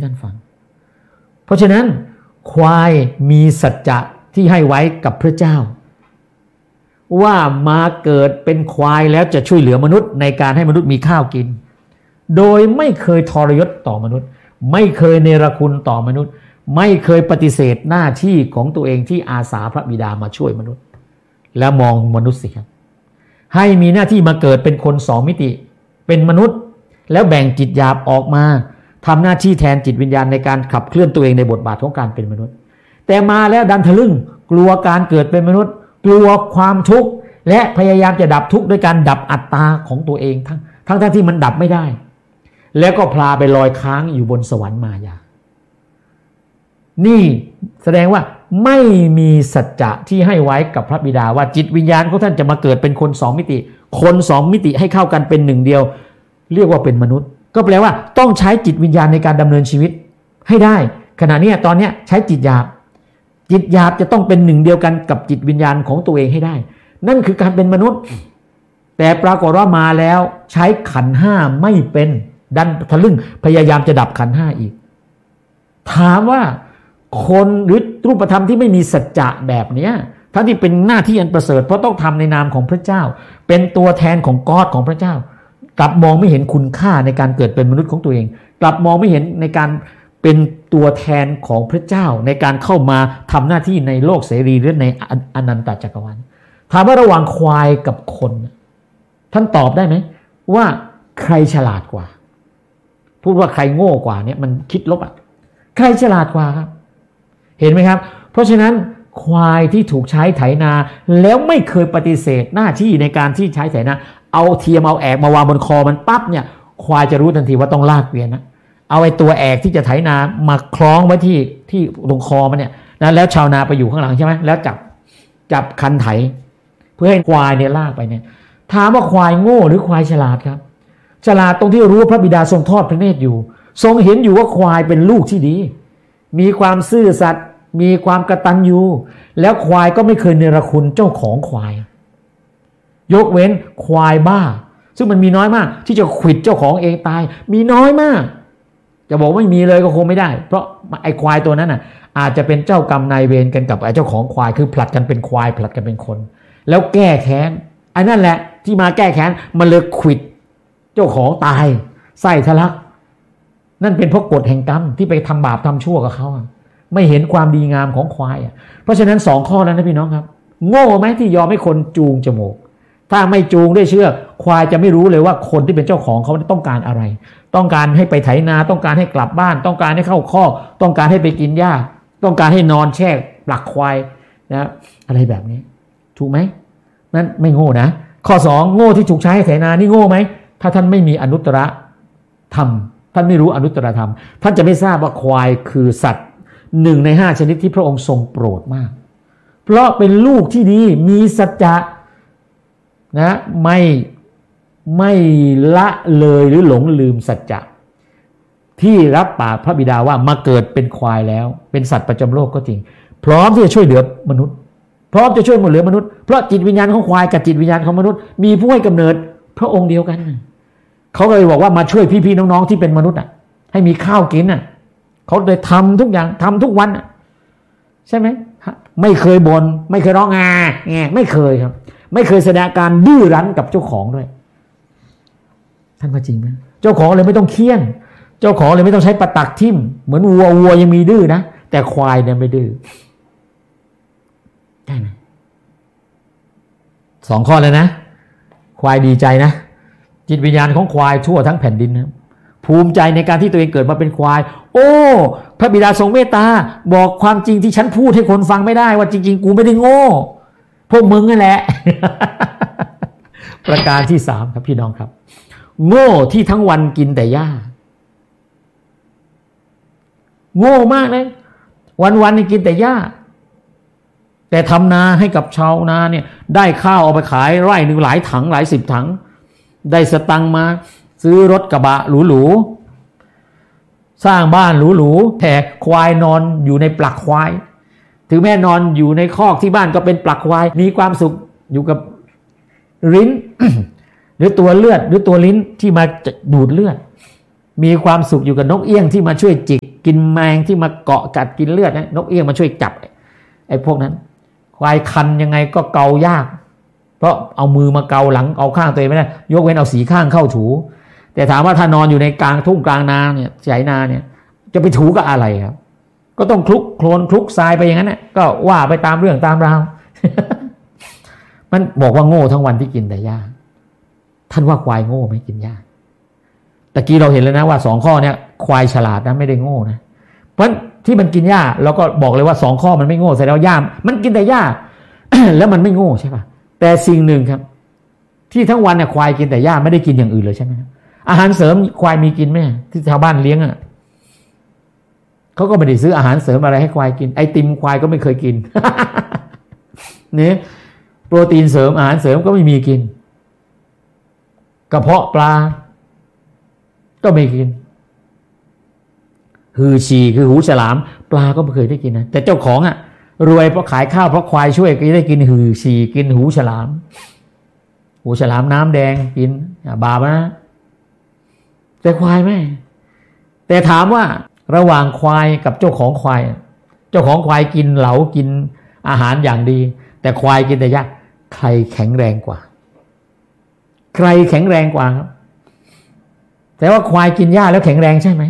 ท่านฟังเพราะฉะนั้นควายมีสัจจะที่ให้ไว้กับพระเจ้าว่ามาเกิดเป็นควายแล้วจะช่วยเหลือมนุษย์ในการให้มนุษย์มีข้าวกินโดยไม่เคยทรยศต่อมนุษย์ไม่เคยเนรคุณต่อมนุษย์ไม่เคยปฏิเสธหน้าที่ของตัวเองที่อาสาพระบิดามาช่วยมนุษย์แล้วมองมนุษย์สิครับให้มีหน้าที่มาเกิดเป็นคน2 มิติเป็นมนุษย์แล้วแบ่งจิตหยาบออกมาทำหน้าที่แทนจิตวิญญาณในการขับเคลื่อนตัวเองในบทบาทของการเป็นมนุษย์แต่มาแล้วดันทะลึ่งกลัวการเกิดเป็นมนุษย์กลัวความทุกข์และพยายามจะดับทุกข์ด้วยการดับอัตตาของตัวเองทั้งที่มันดับไม่ได้แล้วก็พาไปลอยค้างอยู่บนสวรรค์มายานี่แสดงว่าไม่มีสัจจะที่ให้ไว้กับพระบิดาว่าจิตวิญญาณของท่านจะมาเกิดเป็นคน2 มิติคน2 มิติให้เข้ากันเป็น1 เดียวเรียกว่าเป็นมนุษย์ก็แปลว่าต้องใช้จิตวิญญาณในการดำเนินชีวิตให้ได้ขณะนี้ตอนนี้ใช้จิตหยาบจะต้องเป็น1 เดียวกันกับจิตวิญญาณของตัวเองให้ได้นั่นคือการเป็นมนุษย์แต่ปรากฏว่ามาแล้วใช้ขันธ์5ไม่เป็นดันทะลึ่งพยายามจะดับขันธ์5อีกถามว่าคนหรือรูปธรรมที่ไม่มีสัจจะแบบนี้ทั้งที่เป็นหน้าที่อันประเสริฐเพราะต้องทำในนามของพระเจ้าเป็นตัวแทนของกอดของพระเจ้ากลับมองไม่เห็นคุณค่าในการเกิดเป็นมนุษย์ของตัวเองกลับมองไม่เห็นในการเป็นตัวแทนของพระเจ้าในการเข้ามาทำหน้าที่ในโลกเสรีหรือในอนันตจักรวาลถามว่าระหว่างควายกับคนท่านตอบได้ไหมว่าใครฉลาดกว่าพูดว่าใครโง่กว่าเนี่ยมันคิดลบใครฉลาดกว่าครับเห็นไหมครับเพราะฉะนั้นควายที่ถูกใช้ไถนาแล้วไม่เคยปฏิเสธหน้าที่ในการที่ใช้ไถนาเอาเทียมเอาแอกมาวางบนคอมันปั๊บเนี่ยควายจะรู้ทันทีว่าต้องลากเกวียนนะเอาไอ้ตัวแอกที่จะไถนามาคล้องไว้ที่ตรงคอมันเนี่ยนะแล้วชาวนาไปอยู่ข้างหลังใช่ไหมแล้วจับคันไถเพื่อให้ควายเนี่ยลากไปเนี่ยถามว่าควายโง่หรือควายฉลาดครับฉลาดตรงที่รู้พระบิดาทรงทอดพระเนตรอยู่ทรงเห็นอยู่ว่าควายเป็นลูกที่ดีมีความซื่อสัตย์มีความกตัญญูแล้วควายก็ไม่เคยเนรคุณเจ้าของควายยกเว้นควายบ้าซึ่งมันมีน้อยมากที่จะขวิดเจ้าของเองตายมีน้อยมากจะบอกไม่มีเลยก็คงไม่ได้เพราะไอ้ควายตัวนั้นน่ะอาจจะเป็นเจ้ากรรมนายเวรกันกับไอ้เจ้าของควายคือผลัดกันเป็นควายผลัดกันเป็นคนแล้วแก้แค้นไอ้นั่นแหละที่มาแก้แค้นมันเลยขวิดเจ้าของตายไส้ทะลักนั่นเป็นเพราะกฎแห่งกรรมที่ไปทำบาปทำชั่วกับเขาไม่เห็นความดีงามของควายเพราะฉะนั้น2 ข้อแล้วนะพี่น้องครับโง่ไหมที่ยอมให้คนจูงจมูกถ้าไม่จูงด้วยเชือกควายจะไม่รู้เลยว่าคนที่เป็นเจ้าของเขาต้องการอะไรต้องการให้ไปไถนาต้องการให้กลับบ้านต้องการให้เข้าคอกต้องการให้ไปกินหญ้าต้องการให้นอนแช่ปลักควายนะอะไรแบบนี้ถูกไหมนั่นไม่โง่นะข้อ2โง่ที่ถูกใช้ให้ไถนานี่โง่ไหมถ้าท่านไม่มีอนุตตรธรรมท่านไม่รู้อนุตตรธรรมท่านจะไม่ทราบว่าควายคือสัตว์1 ใน 5ชนิดที่พระองค์ทรงโปรดมากเพราะเป็นลูกที่ดีมีสัจจะนะไม่ละเลยหรือหลงลืมสัจจะที่รับปากพระบิดาว่ามาเกิดเป็นควายแล้วเป็นสัตว์ประจำโลกก็จริงพร้อมที่จะช่วยเหลือมนุษย์พร้อมจะช่วยเหลือมนุษย์เพราะจิตวิญญาณของควายกับจิตวิญญาณของมนุษย์มีผู้ให้กำเนิดพระองค์เดียวกันเขาเลยบอกว่ามาช่วยพี่ๆน้องๆที่เป็นมนุษย์ให้มีข้าวกินเขาเลยทำทุกอย่างทำทุกวันใช่ไหมไม่เคยบ่นไม่เคยร้องไม่เคยครับไม่เคยแสดงการดื้อรั้นกับเจ้าของด้วยท่านว่าจริงไหมเจ้าของเลยไม่ต้องเคี่ยนเจ้าของเลยไม่ต้องใช้ประตักทิ่มเหมือนวัวยังมีดื้อนะแต่ควายเนี่ยไม่ดื้อได้ไหม2 ข้อเลยนะควายดีใจนะจิตวิญญาณของควายทั่วทั้งแผ่นดินนะภูมิใจในการที่ตัวเองเกิดมาเป็นควายโอ้พระบิดาทรงเมตตาบอกความจริงที่ฉันพูดให้คนฟังไม่ได้ว่าจริงๆกูไม่ได้โง่พวกมึงนั่นแหละ ประการที่3ครับพี่น้องครับโง่ที่ทั้งวันกินแต่หญ้าโง่มากเลยวันๆนี่กินแต่หญ้าแต่ทำนาให้กับชาวนาเนี่ยได้ข้าวเอาไปขายไร่นึงหลายถังหลาย10 ถังได้สตังค์มาซื้อรถกระบะหรูๆสร้างบ้านหรูๆแต่ควายนอนอยู่ในปลักควายถึงแม้นอนอยู่ในคอกที่บ้านก็เป็นปลักควายมีความสุขอยู่กับลิ้น หรือตัวเลือดหรือตัวลิ้นที่มาดูดเลือดมีความสุขอยู่กับนกเอี้ยงที่มาช่วยจิกกินแมงที่มาเกาะกัดกินเลือดนะนกเอี้ยงมาช่วยจับไอ้พวกนั้นควายคันยังไงก็เกายากเพราะเอามือมาเกาหลังเอาข้างตัวเองไม่ได้ยกเว้นเอาสีข้างเข้าถูแต่ถามว่าถ้านอนอยู่ในกลางทุ่งกลางนาเนี่ยไถนาเนี่ยจะไปถูกับอะไรครับก็ต้องคลุกโคลนคลุกทรายไปอย่างนั้นนะก็ว่าไปตามเรื่องตามราว มันบอกว่าโง่ทั้งวันที่กินแต่หญ้าท่านว่าควายโง่ไหมกินหญ้าตะกี้เราเห็นแล้วนะว่า2ข้อเนี่ยควายฉลาดนะไม่ได้โง่นะเพราะที่มันกินหญ้าเราก็บอกเลยว่า2ข้อมันไม่โง่แสดงว่าหญ้ามันกินแต่หญ้า แล้วมันไม่โง่ใช่ป่ะแต่สิ่งหนึ่งครับที่ทั้งวันเนี่ยควายกินแต่หญ้าไม่ได้กินอย่างอื่นเลยใช่ไหมอาหารเสริมควายมีกินไหมที่ชาวบ้านเลี้ยงอ่ะเขาก็ไม่ได้ซื้ออาหารเสริมอะไรให้ควายกินไอติมควายก็ไม่เคยกิน เนี่ยโปรตีนเสริมอาหารเสริมก็ไม่มีกินกระเพาะปลาก็ไม่กินหือฉี่คือหูฉลามปลาก็ไม่เคยได้กินนะแต่เจ้าของอ่ะรวยเพราะขายข้าวเพราะควายช่วยก็ได้กินหือฉี่กินหูฉลามน้ำแดงกินบาปนะแต่ควายไม่แต่ถามว่าระหว่างควายกับเจ้าของควายเจ้าของควายกินเหลากินอาหารอย่างดีแต่ควายกินแต่หญ้าใครแข็งแรงกว่าใครแข็งแรงกว่าครับแต่ว่าควายกินหญ้าแล้วแข็งแรงใช่ไหม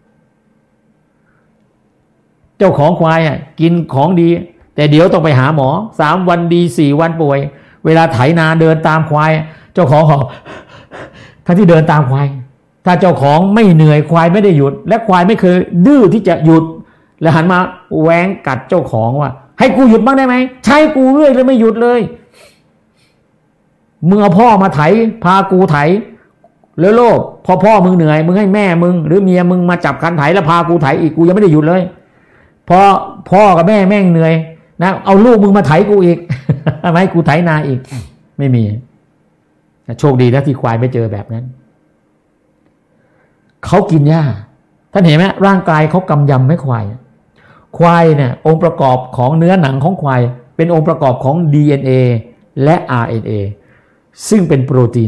เจ้าของควายอ่ะกินของดีแต่เดี๋ยวต้องไปหาหมอ3 วันดี4 วันป่วยเวลาไถนาเดินตามควายเจ้าของหอบทั้งที่เดินตามควายถ้าเจ้าของไม่เหนื่อยควายไม่ได้หยุดและควายไม่เคยดื้อที่จะหยุดแล้วหันมาแหวงกัดเจ้าของว่าให้กูหยุดบ้างได้ไหมใช่กูเรื่อยเลยไม่หยุดเลยมึงเอาพ่อมาไถพากูไถแล้วโลกพอพ่อมึงเหนื่อยมึงให้แม่มึงหรือเมียมึงมาจับคันไถแล้วพากูไถอีกกูยังไม่ได้หยุดเลยพอพ่อกับแม่แม่งเหนื่อยนะเอาลูกมึงมาไถกูอีก ทำไมกูไถนาอีกไม่มีโชคดีนะที่ควายไม่เจอแบบนั้นเขากินหญ้าท่านเห็นไหมร่างกายเขากำยำไม่ควายเนี่ยองค์ประกอบของเนื้อหนังของควายเป็นองค์ประกอบของ DNA และ RNA ซึ่งเป็นโปรตีน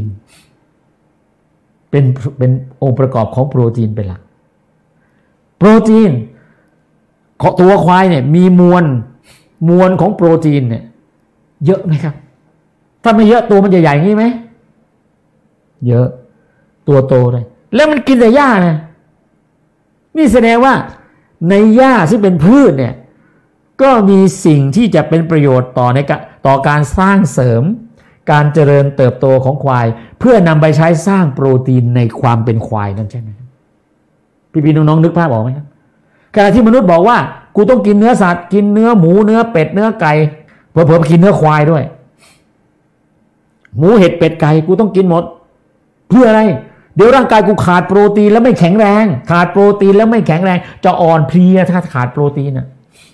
เป็นองค์ประกอบของโปรตีนเป็นหลักโปรตีนของตัวควายเนี่ยมีมวลของโปรตีนเนี่ยเยอะไหมครับถ้าไม่เยอะตัวมันจะใหญ่งี้ไหมเยอะตัวโตเลยแล้วมันกินแต่หญ้านะนี่แสดงว่าในหญ้าซึ่งเป็นพืชเนี่ยก็มีสิ่งที่จะเป็นประโยชน์ต่อการสร้างเสริมการเจริญเติบโตของควายเพื่อนำไปใช้สร้างโปรตีนในความเป็นควายนั่นใช่ไหมพี่น้องๆนึกภาพออกไหมครับขณะที่มนุษย์บอกว่ากูต้องกินเนื้อสัตว์กินเนื้อหมูเนื้อเป็ดเนื้อไก่เผลอๆกินเนื้อควายด้วยหมูเห็ดเป็ดไก่กูต้องกินหมดเพื่ออะไรเดี๋ยวร่างกายกูขาดโปรตีนแล้วไม่แข็งแรงขาดโปรตีนแล้วไม่แข็งแรงจะอ่อนเพลียถ้าขาดโปรตีนน่ะ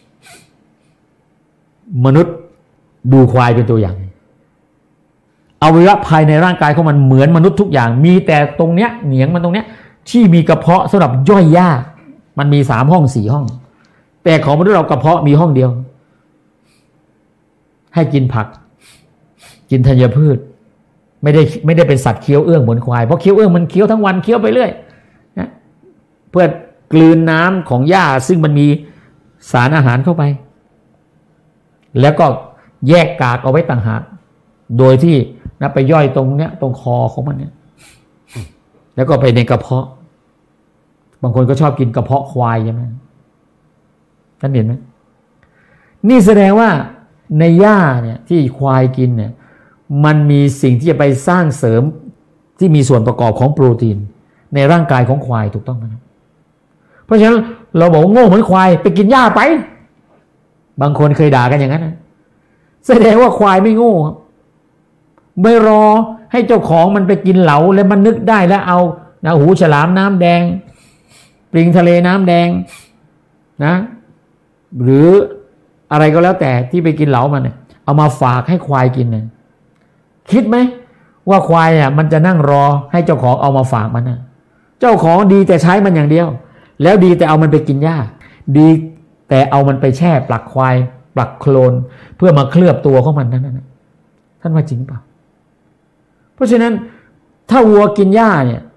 มนุษย์ดูควายเป็นตัวอย่างอวัยวะภายในร่างกายของมันเหมือนมนุษย์ทุกอย่างมีแต่ตรงเนี้ยเหนียงมันตรงเนี้ยที่มีกระเพาะสำหรับย่อยหญ้ามันมี3 ห้อง4 ห้องแต่ของมนุษย์เรากระเพาะมีห้องเดียวให้กินผักกินธัญพืชไม่ได้เป็นสัตว์เคี้ยวเอื้องเหมือนควายเพราะเคี้ยวเอื้องมันเคี้ยวทั้งวันเคี้ยวไปเรื่อยนะเพื่อกลืนน้ำของหญ้าซึ่งมันมีสารอาหารเข้าไปแล้วก็แยกกากเอาไว้ต่างหากโดยที่นะไปย่อยตรงเนี้ยตรงคอของมันเนี่ยแล้วก็ไปในกระเพาะบางคนก็ชอบกินกระเพาะควายใช่ไหมท่านเห็นไหมนี่แสดงว่าในหญ้าเนี่ยที่ควายกินเนี่ยมันมีสิ่งที่จะไปสร้างเสริมที่มีส่วนประกอบของโปรตีนในร่างกายของควายถูกต้องไหมเพราะฉะนั้นเราบอกโง่เหมือนควายไปกินหญ้าไปบางคนเคยด่ากันอย่างนั้นนะแสดงว่าควายไม่โง่ไม่รอให้เจ้าของมันไปกินเหลาแล้วมันนึกได้แล้วเอานะหูฉลามน้ำแดงปลิงทะเลน้ำแดงนะหรืออะไรก็แล้วแต่ที่ไปกินเหลามันเนี่ยเอามาฝากให้ควายกินเนี่ยคิดไหมว่าควายอ่ะมันจะนั่งรอให้เจ้าของเอามาฝากมันนะเจ้าของดีแต่ใช้มันอย่างเดียวแล้วดีแต่เอามันไปกินหญ้าดีแต่เอามันไปแช่ปลักควายปลักโคลนเพื่อมาเคลือบตัวของมันนั่นท่านว่าจริงเปล่าเพราะฉะนั้นถ้าวัวกินหญ้าเนี่ย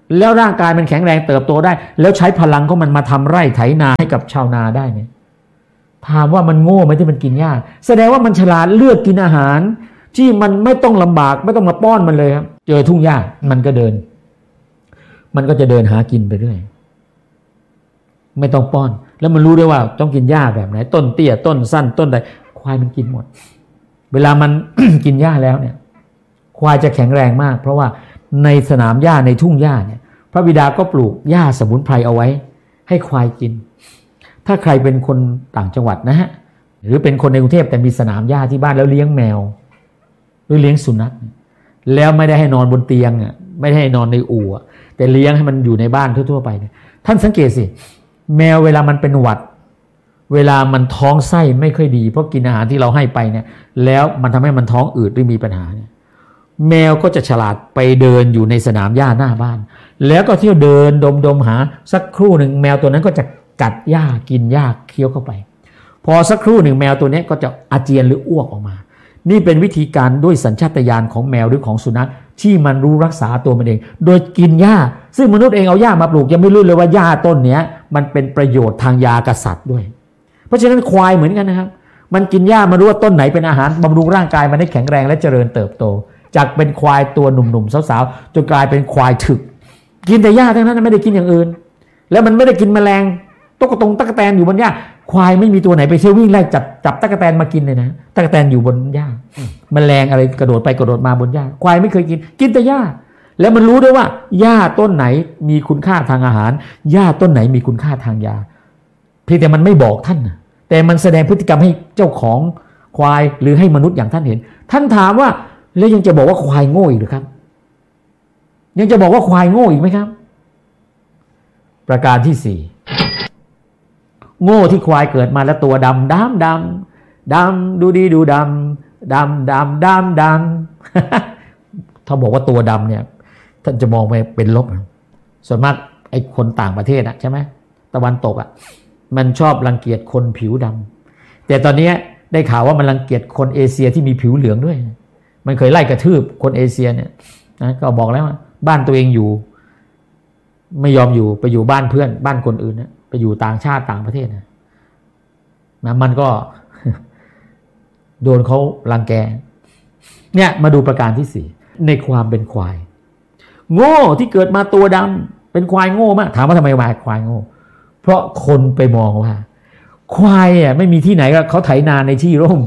แล้วร่างกายมันแข็งแรงเติบโตได้แล้วใช้พลังของมันมาทำไร่ไถนาให้กับชาวนาได้เนี่ยถามว่ามันโง่ไหมที่มันกินหญ้าแสดงว่ามันฉลาดเลือกกินอาหารที่มันไม่ต้องลำบากไม่ต้องมาป้อนมันเลยครับเจอทุ่งหญ้ามันก็จะเดินหากินไปเรื่อยไม่ต้องป้อนแล้วมันรู้ด้วยว่าต้องกินหญ้าแบบไหนต้นเตี้ยต้นสั้นต้นใดควายมันกินหมดเวลามัน กินหญ้าแล้วเนี่ยควายจะแข็งแรงมากเพราะว่าในสนามหญ้าในทุ่งหญ้าเนี่ยพระบิดาก็ปลูกหญ้าสมุนไพรเอาไว้ให้ควายกินถ้าใครเป็นคนต่างจังหวัดนะฮะหรือเป็นคนในกรุงเทพแต่มีสนามหญ้าที่บ้านแล้วเลี้ยงแมวหรือเลี้ยงสุนัขแล้วไม่ได้ให้นอนบนเตียงอ่ะไม่ได้ให้นอนในอู่แต่เลี้ยงให้มันอยู่ในบ้านทั่วๆไปเนี่ยท่านสังเกตสิแมวเวลามันเป็นหวัดเวลามันท้องไส้ไม่ค่อยดีเพราะกินอาหารที่เราให้ไปเนี่ยแล้วมันทำให้มันท้องอืดหรือมีปัญหาเนี่ยแมวก็จะฉลาดไปเดินอยู่ในสนามหญ้าหน้าบ้านแล้วก็เที่ยวเดินดมหาสักครู่หนึ่งแมวตัวนั้นก็จะกัดหญ้ากินหญ้าเคี้ยวเข้าไปพอสักครู่หนึ่งแมวตัวนี้ก็จะอาเจียนหรืออ้วกออกมานี่เป็นวิธีการด้วยสัญชาตญาณของแมวหรือของสุนัขที่มันรู้รักษาตัวมันเองโดยกินหญ้าซึ่งมนุษย์เองเอาหญ้ามาปลูกยังไม่รู้เลยว่าหญ้าต้นเนี้ยมันเป็นประโยชน์ทางยากษัตริย์ด้วยเพราะฉะนั้นควายเหมือนกันนะครับมันกินหญ้ามารู้ว่าต้นไหนเป็นอาหารบำรุงร่างกายมันให้แข็งแรงและเจริญเติบโตจากเป็นควายตัวหนุ่มๆสาวๆจนกลายเป็นควายถึกกินแต่หญ้าทั้งนั้นไม่ได้กินอย่างอื่นแล้วมันไม่ได้กินแมลงตุ๊กตาแตนอยู่บนหญ้าควายไม่มีตัวไหนไปเที่ยววิ่งไล่จับตั๊กแตนมากินเลยนะตั๊กแตนอยู่บนหญ้าแมลงอะไรกระโดดไปกระโดดมาบนหญ้าควายไม่เคยกินแต่หญ้าแล้วมันรู้ด้วยว่าหญ้าต้นไหนมีคุณค่าทางอาหารหญ้าต้นไหนมีคุณค่าทางยาเพียงแต่มันไม่บอกท่านนะแต่มันแสดงพฤติกรรมให้เจ้าของควายหรือให้มนุษย์อย่างท่านเห็นท่านถามว่าแล้วยังจะบอกว่าควายโง่อีกหรือครับยังจะบอกว่าควายโง่อีกไหมครับประการที่สี่โง่ที่ควายเกิดมาแล้วตัวดำดูดีดูดำถ้าบอกว่าตัวดำเนี่ยท่านจะมองไปเป็นลบส่วนมากไอ้คนต่างประเทศใช่ไหมตะวันตกมันชอบรังเกียจคนผิวดำแต่ตอนนี้ได้ข่าวว่ามันรังเกียจคนเอเชียที่มีผิวเหลืองด้วยมันเคยไล่กระทืบคนเอเชียเนี่ยนะก็บอกแล้วว่าบ้านตัวเองอยู่ไม่ยอมอยู่ไปอยู่บ้านเพื่อนบ้านคนอื่นนะไปอยู่ต่างชาติต่างประเทศนะมันก็ โดนเขารังแกเนี่ยมาดูประการที่สี่ในความเป็นควายโง่ที่เกิดมาตัวดำเป็นควายโง่มากถามว่าทำไมควายโง่เพราะคนไปมองว่าควายไม่มีที่ไหนก็เขาไถนาในที่ร่ม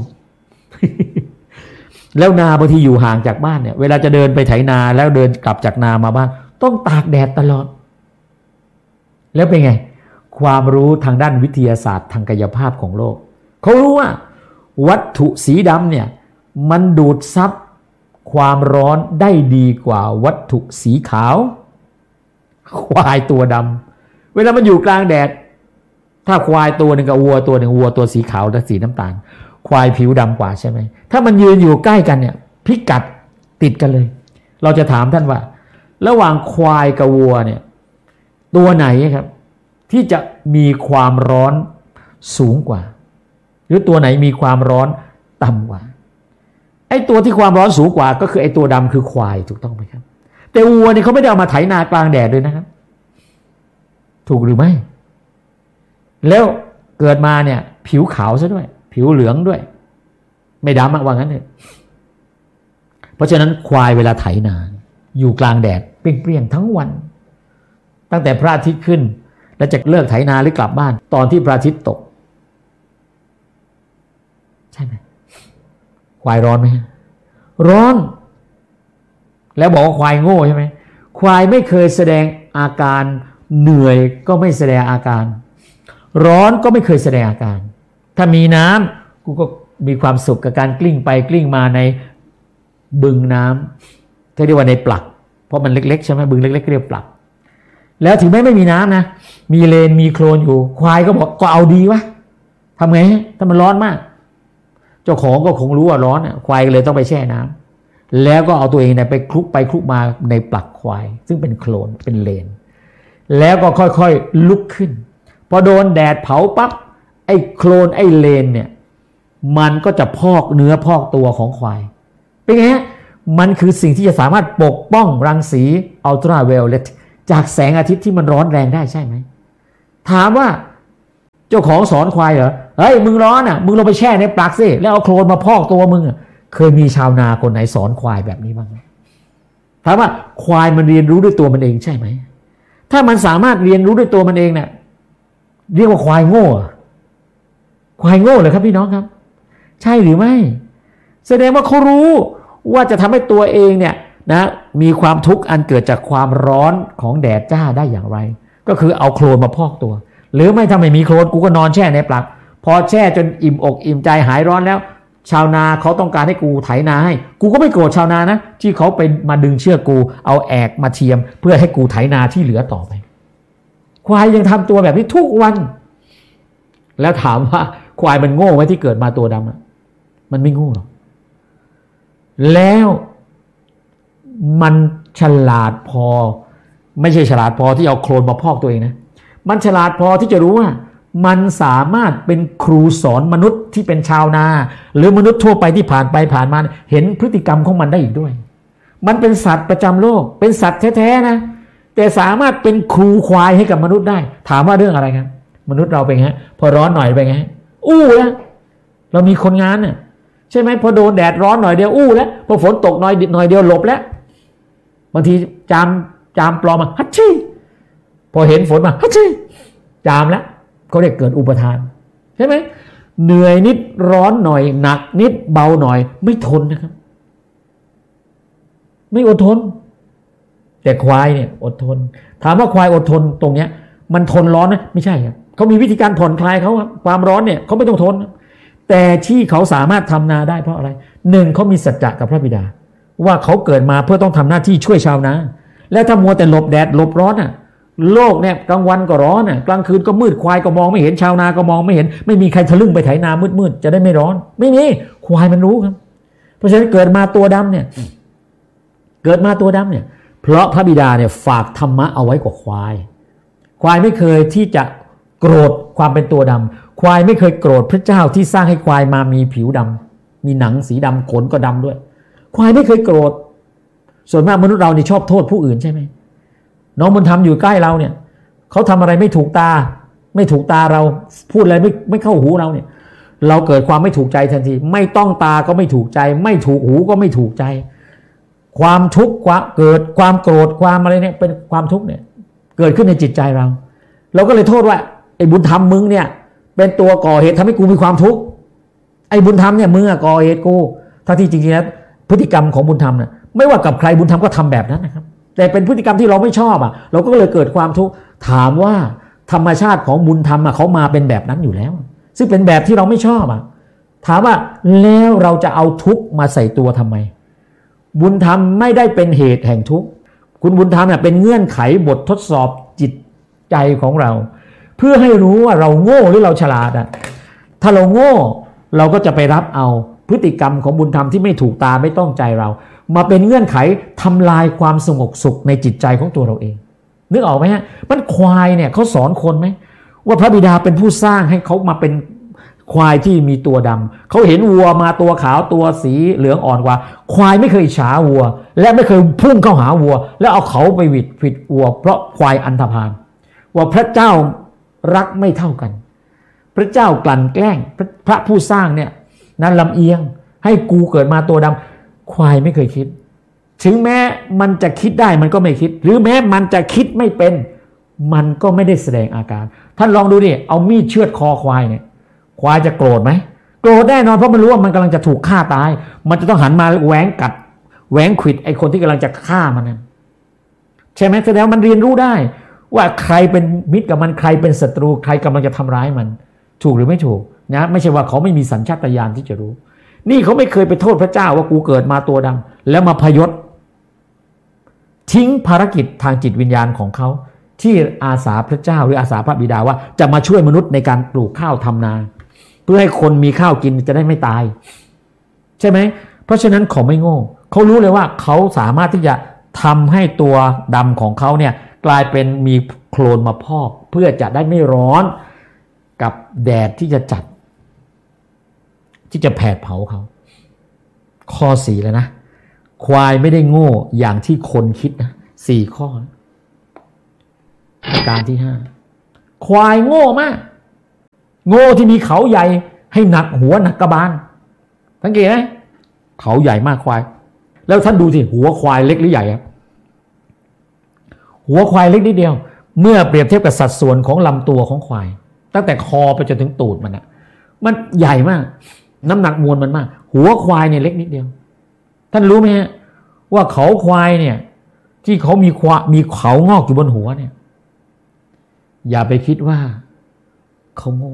แล้วนาบางทีอยู่ห่างจากบ้านเนี่ยเวลาจะเดินไปไถนาแล้วเดินกลับจากนามาบ้านต้องตากแดดตลอดแล้วเป็นไงความรู้ทางด้านวิทยาศาสตร์ทางกายภาพของโลกเขารู้ว่าวัตถุสีดำเนี่ยมันดูดซับความร้อนได้ดีกว่าวัตถุสีขาวควายตัวดำเวลามันอยู่กลางแดดถ้าควายตัวหนึ่งกับวัวตัวหนึ่งวัวตัวสีขาวและสีน้ำตาลควายผิวดำกว่าใช่ไหมถ้ามันยืนอยู่ใกล้กันเนี่ยพิกัดติดกันเลยเราจะถามท่านว่าระหว่างควายกับวัวเนี่ยตัวไหนครับที่จะมีความร้อนสูงกว่าหรือตัวไหนมีความร้อนต่ำกว่าไอ้ตัวที่ความร้อนสูงกว่าก็คือไอ้ตัวดำคือควายถูกต้องไหมครับแต่วัวเนี่ยเขาไม่ได้เอามาไถนากลางแดดเลยนะครับถูกหรือไม่แล้วเกิดมาเนี่ยผิวขาวซะด้วยผิวเหลืองด้วยไม่ดำว่างั้นเลยเพราะฉะนั้นควายเวลาไถนาอยู่กลางแดดเปรี้ยงๆทั้งวันตั้งแต่พระอาทิตย์ขึ้นแล้วจะเลิกไถนาหรือกลับบ้านตอนที่พระอาทิตย์ตกใช่ไหมควายร้อนไหมร้อนแล้วบอกว่าควายโง่ใช่ไหมควายไม่เคยแสดงอาการเหนื่อยก็ไม่แสดงอาการร้อนก็ไม่เคยแสดงอาการถ้ามีน้ำกูก็มีความสุขกับการกลิ้งไปกลิ้งมาในบึงน้ำที่เรียกว่าในปลักเพราะมันเล็กๆใช่ไหมบึงเล็กๆเรียกปลักแล้วถึงแม้ไม่มีน้ำนะมีเลนมีโคลนอยู่ควายก็บอกก็เอาดีวะทำไงถ้ามันร้อนมากเจ้าของก็คงรู้ว่าร้อนควายเลยต้องไปแช่น้ำแล้วก็เอาตัวเองไปคลุกไปคลุกมาในปลักควายซึ่งเป็นโคลนเป็นเลนแล้วก็ค่อยๆลุกขึ้นพอโดนแดดเผาปั๊บไอ้โคลนไอ้เลนเนี่ยมันก็จะพอกเนื้อพอกตัวของควายเป็นไงฮะมันคือสิ่งที่จะสามารถปกป้องรังสีอัลตราไวโอเลตจากแสงอาทิตย์ที่มันร้อนแรงได้ใช่ไหมถามว่าเจ้าของสอนควายเหรอเฮ้ยมึงร้อนอ่ะมึงลงไปแช่ในปลักสิแล้วเอาโคลนมาพอกตัวมึงเคยมีชาวนาคนไหนสอนควายแบบนี้บ้างไหมถามว่าควายมันเรียนรู้ด้วยตัวมันเองใช่ไหมถ้ามันสามารถเรียนรู้ด้วยตัวมันเองเนี่ยเรียกว่าควายโง่ควายโง่เลยครับพี่น้องครับใช่หรือไม่แสดงว่าเขารู้ว่าจะทำให้ตัวเองเนี่ยนะมีความทุกข์อันเกิดจากความร้อนของแดดจ้าได้อย่างไรก็คือเอาโคลนมาพอกตัวหรือไม่ถ้าไม่มีโคลนกูก็นอนแช่ในปลักพอแช่จนอิ่มอกอิ่มใจหายร้อนแล้วชาวนาเขาต้องการให้กูไถนาให้กูก็ไม่โกรธชาวนานะที่เขาไปมาดึงเชือกกูเอาแอกมาเทียมเพื่อให้กูไถนาที่เหลือต่อไปควายยังทำตัวแบบนี้ทุกวันแล้วถามว่าควายมันโง่ไหมที่เกิดมาตัวดำมันไม่โง่หรอกแล้วมันฉลาดพอไม่ใช่ฉลาดพอที่เอาโคลนมาพอกตัวเองนะมันฉลาดพอที่จะรู้ว่ามันสามารถเป็นครูสอนมนุษย์ที่เป็นชาวนาหรือมนุษย์ทั่วไปที่ผ่านไปผ่านมาเห็นพฤติกรรมของมันได้อีกด้วยมันเป็นสัตว์ประจำโลกเป็นสัตว์แท้ๆนะแต่สามารถเป็นครูควายให้กับมนุษย์ได้ถามว่าเรื่องอะไรครับมนุษย์เราเป็นไงพอร้อนหน่อยเป็นไงอู้แล้วเรามีคนงานน่ะใช่ไหมพอโดนแดดร้อนหน่อยเดียวอู้แล้วพอฝนตกหน่อยเดียวหลบแล้วบางทีจามปลอมมาฮัทชี่พอเห็นฝนมาฮัทชี่จามแล้วเขาเรียกเกิดอุปทานใช่ไหมเหนื่อยนิดร้อนหน่อยหนักนิดเบาหน่อยไม่ทนนะครับไม่อดทนแต่ควายเนี่ยอดทนถามว่าควายอดทนตรงเนี้ยมันทนร้อนนะไม่ใช่ครับเขามีวิธีการผ่อนคลายเขาความร้อนเนี่ยเขาไม่ต้องทนแต่ที่เขาสามารถทำนาได้เพราะอะไรหนึ่งเขามีสัจจะกับพระบิดาว่าเขาเกิดมาเพื่อต้องทำหน้าที่ช่วยชาวนาและถ้ามัวแต่หลบแดดหลบร้อนโลกเนี่ยกลางวันก็ร้อนกลางคืนก็มืดควายก็มองไม่เห็นชาวนาก็มองไม่เห็นไม่มีใครทะลึ่งไปไถนามืดๆจะได้ไม่ร้อนไม่มีควายมันรู้ครับเพราะฉะนั้นเกิดมาตัวดำเนี่ยเพราะพระบิดาเนี่ยฝากธรรมะเอาไว้กับควายไม่เคยที่จะโกรธความเป็นตัวดำควายไม่เคยโกรธพระเจ้าที่สร้างให้ควายมามีผิวดำมีหนังสีดำขนก็ดำด้วยควายไม่เคยโกรธส่วนมากมนุษย์เรานี่ชอบโทษผู้อื่นใช่ไหมน้องบุญธรรมอยู่ใกล้เราเนี่ยเขาทำอะไรไม่ถูกตาเราพูดอะไรไม่เข้าหูเราเนี่ยเราเกิดความไม่ถูกใจทันทีไม่ต้องตาก็ไม่ถูกใจไม่ถูกหูก็ไม่ถูกใจความทุกข์เกิดความโกรธความอะไรเนี่ยเป็นความทุกข์เนี่ยเกิดขึ้นในจิตใจเราก็เลยโทษว่าไอ้บุญธรรมมึงเนี่ยเป็นตัวก่อเหตุทำให้กูมีความทุกข์ไอ้บุญธรรมเนี่ยมึงก่อเหตุกูทั้งที่จริงๆแล้วพฤติกรรมของบุญธรรมเนี่ยไม่ว่ากับใครบุญธรรมก็ทำแบบนั้นนะครับแต่เป็นพฤติกรรมที่เราไม่ชอบเราก็เลยเกิดความทุกข์ถามว่าธรรมชาติของบุญธรรมเขามาเป็นแบบนั้นอยู่แล้วซึ่งเป็นแบบที่เราไม่ชอบถามว่าแล้วเราจะเอาทุกข์มาใส่ตัวทำไมบุญธรรมไม่ได้เป็นเหตุแห่งทุกข์คุณบุญธรรมเป็นเงื่อนไขบททดสอบจิตใจของเราเพื่อให้รู้ว่าเราโง่หรือเราฉลาดถ้าเราโง่เราก็จะไปรับเอาพฤติกรรมของบุญธรรมที่ไม่ถูกตาไม่ต้องใจเรามาเป็นเงื่อนไขทำลายความสงบสุขในจิตใจของตัวเราเองนึกออกไหมฮะมันควายเนี่ยเขาสอนคนไหมว่าพระบิดาเป็นผู้สร้างให้เขามาเป็นควายที่มีตัวดำเขาเห็นวัวมาตัวขาวตัวสีเหลืองอ่อนกว่าควายไม่เคยฉาวัวและไม่เคยพุ่งเข้าหาวัวแล้วเอาเขาไปผิดวัวเพราะควายอันธพาลว่าพระเจ้ารักไม่เท่ากันพระเจ้ากลั่นแกล้งพระผู้สร้างเนี่ยนั้นลำเอียงให้กูเกิดมาตัวดำควายไม่เคยคิดถึงแม้มันจะคิดได้มันก็ไม่คิดหรือแม้มันจะคิดไม่เป็นมันก็ไม่ได้แสดงอาการท่านลองดูดิเอามีดเชือดคอควายเนี่ยควายจะโกรธไหมโกรธแน่นอนเพราะมันรู้ว่ามันกำลังจะถูกฆ่าตายมันจะต้องหันมาแหวงกัดแหวงขวิดไอ้คนที่กำลังจะฆ่ามันนั่นใช่ไหมแสดงมันเรียนรู้ได้ว่าใครเป็นมิตรกับมันใครเป็นศัตรูใครกำลังจะทำร้ายมันถูกหรือไม่ถูกนะไม่ใช่ว่าเขาไม่มีสัญชาตญาณที่จะรู้นี่เขาไม่เคยไปโทษพระเจ้าว่ากูเกิดมาตัวดำแล้วมาพยศทิ้งภารกิจทางจิตวิญญาณของเขาที่อาสาพระเจ้าหรืออาสาพระบิดาว่าจะมาช่วยมนุษย์ในการปลูกข้าวทำนาเพื่อให้คนมีข้าวกินจะได้ไม่ตายใช่ไหมเพราะฉะนั้นเขาไม่โง่เขารู้เลยว่าเขาสามารถที่จะทำให้ตัวดำของเขาเนี่ยกลายเป็นมีโคลนมาพอกเพื่อจะได้ไม่ร้อนกับแดดที่จะจัดที่จะแผดเผาเขาข้อ4แล้วนะควายไม่ได้โง่อย่างที่คนคิดนะ4ข้อประการที่ห้าควายโง่มากโง่ที่มีเขาใหญ่ให้หนักหัวหนักกระบาลสังเกตไหมเขาใหญ่มากควายแล้วท่านดูสิหัวควายเล็กหรือใหญ่ครับหัวควายเล็กนิดเดียวเมื่อเปรียบเทียบกับสัดส่วนของลำตัวของควายตั้งแต่คอไปจนถึงตูดมันใหญ่มากน้ำหนักมวลมันมากหัวควายเนี่ยเล็กนิดเดียวท่านรู้ไหมฮะว่าเขาควายเนี่ยที่เขามีเขางอกอยู่บนหัวเนี่ยอย่าไปคิดว่าเขาโง่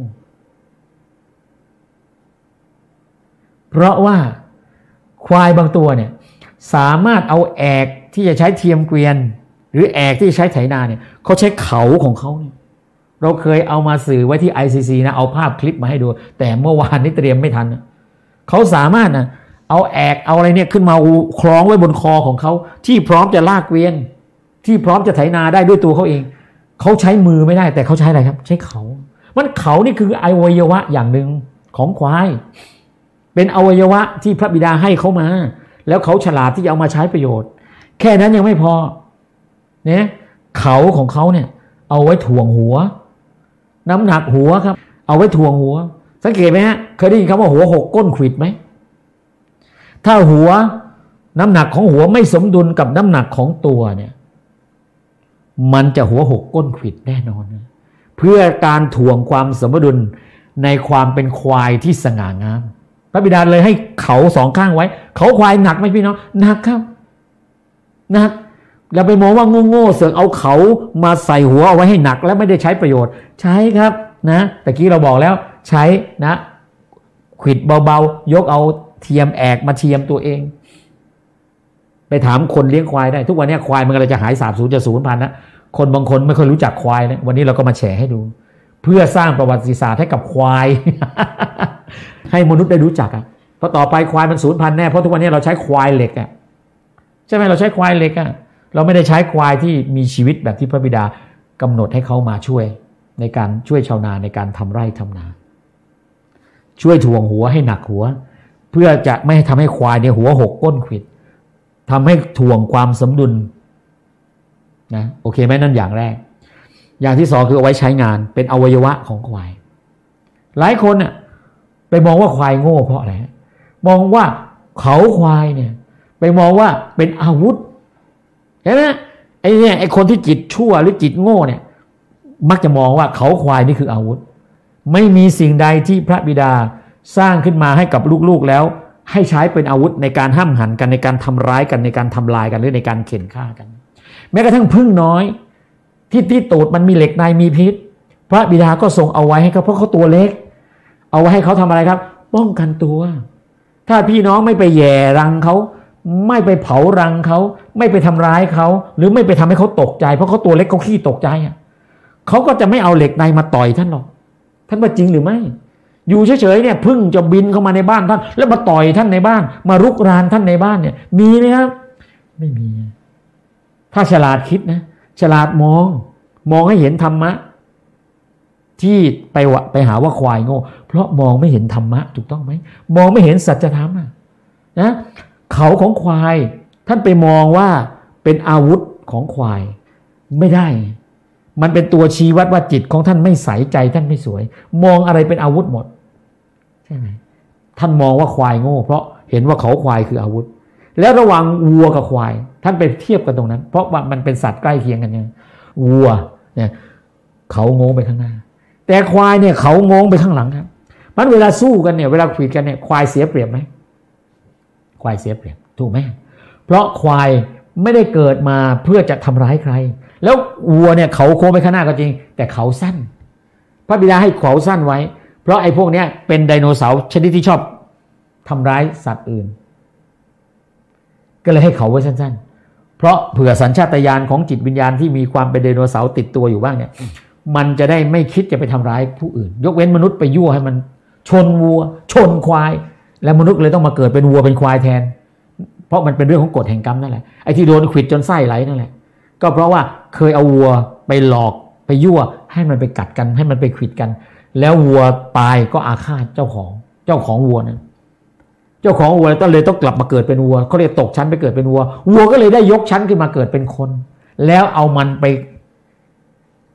เพราะว่าควายบางตัวเนี่ยสามารถเอาแอกที่จะใช้เทียมเกวียนหรือแอกที่ใช้ไถนาเนี่ยเขาใช้เขาของเขาเนี่ยเราเคยเอามาสื่อไว้ที่ ICC นะเอาภาพคลิปมาให้ดูแต่เมื่อวานนี้เตรียมไม่ทันนะเขาสามารถนะเอาแอกเอาอะไรเนี่ยขึ้นมาคล้องไว้บนคอของเขาที่พร้อมจะลากเกวียนที่พร้อมจะไถนาได้ด้วยตัวเขาเองเขาใช้มือไม่ได้แต่เขาใช้อะไรครับใช้เขามันเขานี่คืออวัยวะอย่างหนึ่งของควายเป็นอวัยวะที่พระบิดาให้เขามาแล้วเขาฉลาดที่จะเอามาใช้ประโยชน์แค่นั้นยังไม่พอเนี่ยเขาของเขาเนี่ยเอาไว้ถ่วงหัวน้ำหนักหัวครับเอาไว้ถ่วงหัวสังเกตไหมฮะเคยได้ยินคำว่าหัวหกก้นขวิดไหมถ้าหัวน้ำหนักของหัวไม่สมดุลกับน้ำหนักของตัวเนี่ยมันจะหัวหกก้นขวิดแน่นอนเพื่อการถ่วงความสมดุลในความเป็นควายที่สง่างามพระบิดาเลยให้เขาสองข้างไว้เขาควายหนักไหมพี่น้องหนักครับหนักอย่าไปมองว่าโง่ๆเสือกเอาเขามาใส่หัวเอาไว้ให้หนักแล้วไม่ได้ใช้ประโยชน์ใช้ครับนะตะกี้เราบอกแล้วใช้นะขวิดเบาๆยกเอาเทียมแอกมาเทียมตัวเองไปถามคนเลี้ยงควายได้ทุกวันนี้ควายมันกำลังจะหายสาบสูญจะสูญพันธุ์นะคนบางคนไม่ค่อยรู้จักควายนะวันนี้เราก็มาแชร์ให้ดูเพื่อสร้างประวัติศาสตร์ให้กับควาย ให้มนุษย์ได้รู้จักอ่ะเพราะต่อไปควายมันสูญพันธุ์แน่เพราะทุกวันนี้เราใช้ควายเหล็กอ่ะใช่ไหมเราใช้ควายเหล็กอ่ะเราไม่ได้ใช้ควายที่มีชีวิตแบบที่พระบิดากำหนดให้เขามาช่วยในการช่วยชาวนาในการทำไร่ทำนาช่วยถ่วงหัวให้หนักหัวเพื่อจะไม่ทำให้ควายเนี่ยหัวหกก้นขวิดทำให้ถ่วงความสมดุลนะโอเคไหมนั่นอย่างแรกอย่างที่สองคือเอาไว้ใช้งานเป็นอวัยวะของควายหลายคนน่ะไปมองว่าควายโง่เพราะอะไรมองว่าเขาควายเนี่ยไปมองว่าเป็นอาวุธเห็นไหมไอ้เนี่ยไอ้คนที่จิตชั่วหรือจิตโง่เนี่ยมักจะมองว่าเขาควายนี่คืออาวุธไม่มีสิ่งใดที่พระบิดาสร้างขึ้นมาให้กับลูกๆแล้วให้ใช้เป็นอาวุธในการห้ามหันกันในการทำร้ายกันในการทำลายกันหรือในการเข็นฆ่ากันแม้กระทั่งผึ้งน้อยที่ตูดมันมีเหล็กในมีพิษพระบิดาก็ทรงเอาไว้ให้เขาเพราะเขาตัวเล็กเอาไว้ให้เขาทำอะไรครับป้องกันตัวถ้าพี่น้องไม่ไปแย่รังเขาไม่ไปเผารังเขาไม่ไปทำร้ายเขาหรือไม่ไปทำให้เขาตกใจเพราะเขาตัวเล็กเขาขี้ตกใจอ่ะเขาก็จะไม่เอาเหล็กในมาต่อยท่านหรอกท่านว่าจริงหรือไม่อยู่เฉยๆเนี่ยพึ่งจะบินเข้ามาในบ้านท่านแล้วมาต่อยท่านในบ้านมารุกรานท่านในบ้านเนี่ยมีไหมครับไม่มีถ้าฉลาดคิดนะฉลาดมองให้เห็นธรรมะที่ไปหาว่าควายโง่เพราะมองไม่เห็นธรรมะถูกต้องไหมมองไม่เห็นสัจธรรมนะเขาของควายท่านไปมองว่าเป็นอาวุธของควายไม่ได้มันเป็นตัวชี้วัดว่าจิตของท่านไม่ใสใจท่านไม่สวยมองอะไรเป็นอาวุธหมดใช่ไหมท่านมองว่าควายโง่เพราะเห็นว่าเขาควายคืออาวุธแล้วระหว่างวัวกับควายท่านไปเทียบกันตรงนั้นเพราะว่ามันเป็นสัตว์ใกล้เคียงกันไงวัวเนี่ยเขาโง่ไปข้างหน้าแต่ควายเนี่ยเขาโง่ไปข้างหลังครับมันเวลาสู้กันเนี่ยเวลาขีดกันเนี่ยควายเสียเปรียบไหมควายเสียเปรียบถูกไหมเพราะควายไม่ได้เกิดมาเพื่อจะทำร้ายใครแล้ววัวเนี่ยเขาโค้งไปข้างหน้าก็จริงแต่เขาสั้นพระบิดาให้เขาสั้นไว้เพราะไอ้พวกเนี้ยเป็นไดโนเสาร์ชนิดที่ชอบทำร้ายสัตว์อื่นก็เลยให้เขาไว้สั้นๆเพราะเผื่อสัญชาตญาณของจิตวิญญาณที่มีความเป็นไดโนเสาร์ติดตัวอยู่บ้างเนี่ยมันจะได้ไม่คิดจะไปทำร้ายผู้อื่นยกเว้นมนุษย์ไปยั่วให้มันชนวัวชนควายแล้วมนุษย์เลยต้องมาเกิดเป็นวัวเป็นควายแทนเพราะมันเป็นเรื่องของกฎแห่งกรรมนั่นแหละไอ้ที่โดนขวิดจนไส้ไหลนั่นแหละก็เพราะว่าเคยเอาวัวไปหลอกไปยั่วให้มันไปกัดกันให้มันไปขวิดกันแล้ววัวตายก็อาฆาตเจ้าของวัวนั้นเจ้าของวัวต้องเลยต้องกลับมาเกิดเป็นวัวเขาเรียกตกชั้นไปเกิดเป็นวัวก็เลยได้ยกชั้นขึ้นมาเกิดเป็นคนแล้วเอามันไป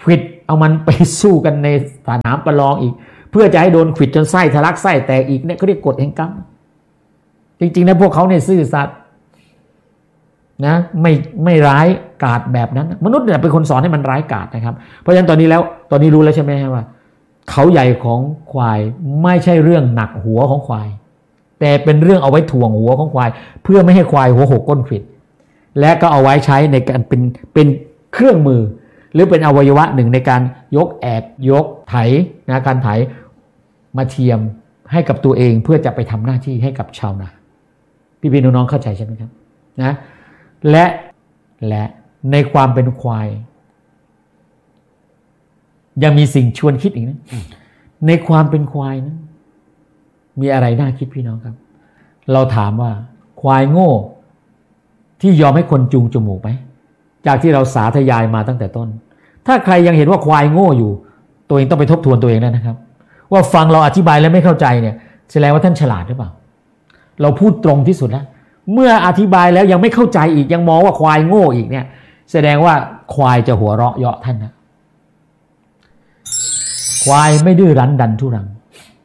ขวิดเอามันไปสู้กันในสนามประลองอีกเพื่อจะให้โดนขวิดจนไส้ทะลักไส้แตกอีกเนี่ยเขาเรียกกฎแห่งกรรมจริงๆนะพวกเขาเนี่ยซื่อสัตย์นะไม่ร้ายกาจแบบนั้นมนุษย์เนี่ยเป็นคนสอนให้มันร้ายกาจนะครับเพราะฉะนั้นตอนนี้รู้แล้วใช่ไหมว่าเขาใหญ่ของควายไม่ใช่เรื่องหนักหัวของควายแต่เป็นเรื่องเอาไว้ถ่วงหัวของควายเพื่อไม่ให้ควายหัวหกก้นขวิดและก็เอาไว้ใช้ในการเป็นเครื่องมือหรือเป็นอวัยวะหนึ่งในการยกแอกยกไถนะการไถมาเทียมให้กับตัวเองเพื่อจะไปทำหน้าที่ให้กับชาวนาพี่ๆน้องๆเข้าใจใช่ไหมครับนะและในความเป็นควายยังมีสิ่งชวนคิดอีกนะในความเป็นควายนะมีอะไรน่าคิดพี่น้องครับเราถามว่าควายโง่ที่ยอมให้คนจูงจมูกไหมจากที่เราสาธยายมาตั้งแต่ต้นถ้าใครยังเห็นว่าควายโง่อยู่ตัวเองต้องไปทบทวนตัวเองแล้วนะครับว่าฟังเราอธิบายแล้วไม่เข้าใจเนี่ยแสดงว่าท่านฉลาดหรือเปล่าเราพูดตรงที่สุดแล้วเมื่ออธิบายแล้วยังไม่เข้าใจอีกยังมองว่าควายโง่อีกเนี่ยแสดงว่าควายจะหัวเราะเยาะท่านนะควายไม่ดื้อรั้นดันทุรัง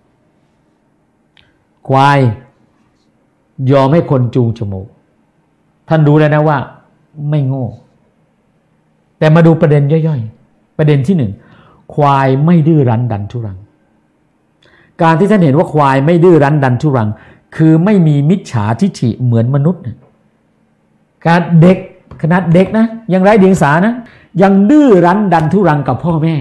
ควายยอมให้คนจูงจมูกท่านรู้แล้วนะว่าไม่โง่แต่มาดูประเด็นย่อยๆประเด็นที่หนึ่งควายไม่ดื้อรั้นดันทุรังการที่ท่านเห็นว่าควายไม่ดื้อรั้นดันทุรังคือไม่มีมิจฉาทิฐิเหมือนมนุษย์การเด็กขนาดเด็กนะยังไร้เดียงสานะยังดื้อรั้นดันทุรังกับพ่อแม่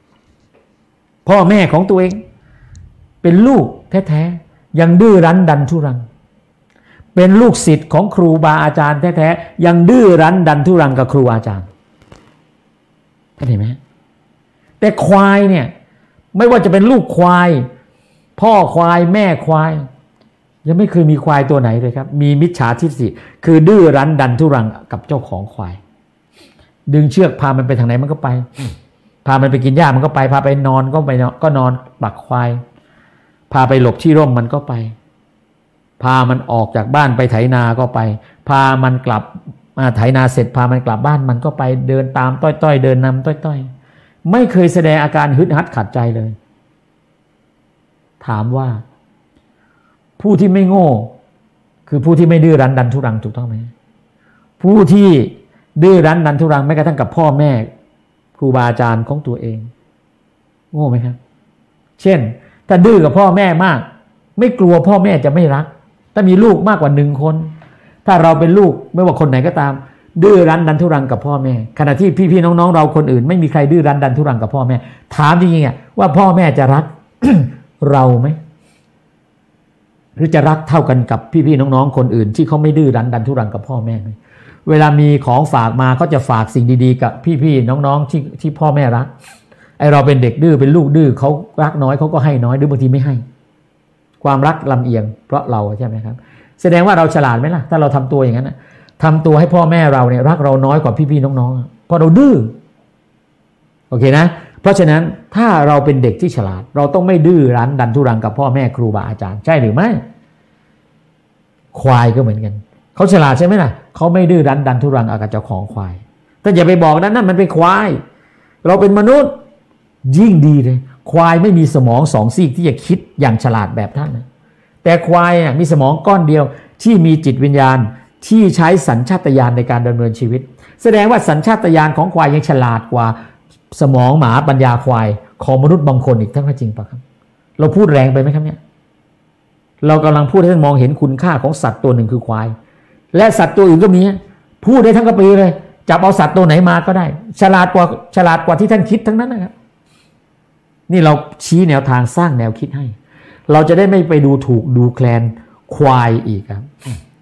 ของตัวเองเป็นลูกแท้ๆยังดื้อรั้นดันทุรังเป็นลูกศิษย์ของครูบาอาจารย์แท้ๆยังดื้อรั้นดันทุรังกับครูอาจารย์เห็นไหมแต่ควายเนี่ยไม่ว่าจะเป็นลูกควายพ่อควายแม่ควายยังไม่เคยมีควายตัวไหนเลยครับมีมิจฉาทิฏฐิคือดื้อรั้นดันทุรังกับเจ้าของควายดึงเชือกพามันไปทางไหนมันก็ไปพามันไปกินหญ้ามันก็ไปพาไปนอนก็นอนปักควายพาไปหลบที่ร่มมันก็ไปพามันออกจากบ้านไปไถนาก็ไปพามันกลับมาไถนาเสร็จพามันกลับบ้านมันก็ไปเดินตามต้อยๆเดินนำต้อยๆไม่เคยแสดงอาการฮึดฮัดขัดใจเลยถามว่าผู้ที่ไม่โง่คือผู้ที่ไม่ดื้อรั้นดันทุรังถูกต้องไหมผู้ที่ดื้อรั้นดันทุรังแม้กระทั่งกับพ่อแม่ครูบาอาจารย์ของตัวเองโง่ไหมครับเช่นถ้าดื้อกับพ่อแม่มากไม่กลัวพ่อแม่จะไม่รักถ้ามีลูกมากกว่า1คนถ้าเราเป็นลูกไม่ว่าคนไหนก็ตามดื้อรั้นดันทุรังกับพ่อแม่ขณะที่พี่ๆน้องๆเราคนอื่นไม่มีใครดื้อรั้นดันทุรังกับพ่อแม่ถามจริงๆว่าพ่อแม่จะรัก เราไหมหรือจะรักเท่ากันกับพี่ๆน้องๆคนอื่นที่เขาไม่ดื้อรั้นดันทุรังกับพ่อแม่ไหมเวลามีของฝากมาเขาจะฝากสิ่งดีๆกับพี่ๆน้องๆที่พ่อแม่รักไอเราเป็นเด็กดื้อเป็นลูกดื้อเขารักน้อยเขาก็ให้น้อยหรือบางทีไม่ให้ความรักลำเอียงเพราะเราใช่ไหมครับแสดงว่าเราฉลาดไหมล่ะถ้าเราทำตัวอย่างนั้นทำตัวให้พ่อแม่เราเนี่ยรักเราน้อยกว่าพี่ๆน้องๆเพราะเราดื้อโอเคนะเพราะฉะนั้นถ้าเราเป็นเด็กที่ฉลาดเราต้องไม่ดื้อรั้นดันทุรังกับพ่อแม่ครูบาอาจารย์ใช่หรือไม่ควายก็เหมือนกันเขาฉลาดใช่ไหมล่ะเขาไม่ดื้อรั้นดันทุรังกับเจ้าของควายแต่อย่าไปบอกนั่นมันเป็นควายเราเป็นมนุษย์ยิ่งดีเลยควายไม่มีสมอง2ซีกที่จะคิดอย่างฉลาดแบบท่านนะแต่ควายมีสมองก้อนเดียวที่มีจิตวิญญาณที่ใช้สัญชาตญาณในการดำเนินชีวิตแสดงว่าสัญชาตญาณของควายยังฉลาดกว่าสมองหมาปัญญาควายของมนุษย์บางคนอีกทั้งจริงปะครับเราพูดแรงไปไหมครับเนี่ยเรากำลังพูดให้ท่านมองเห็นคุณค่าของสัตว์ตัวหนึ่งคือควายและสัตว์ตัวอื่นก็มีพูดได้ทั้งกระปีเลยจับเอาสัตว์ตัวไหนมาก็ได้ฉลาดกว่าที่ท่านคิดทั้งนั้นนะครับนี่เราชี้แนวทางสร้างแนวคิดให้เราจะได้ไม่ไปดูถูกดูแคลนควายอีกครับ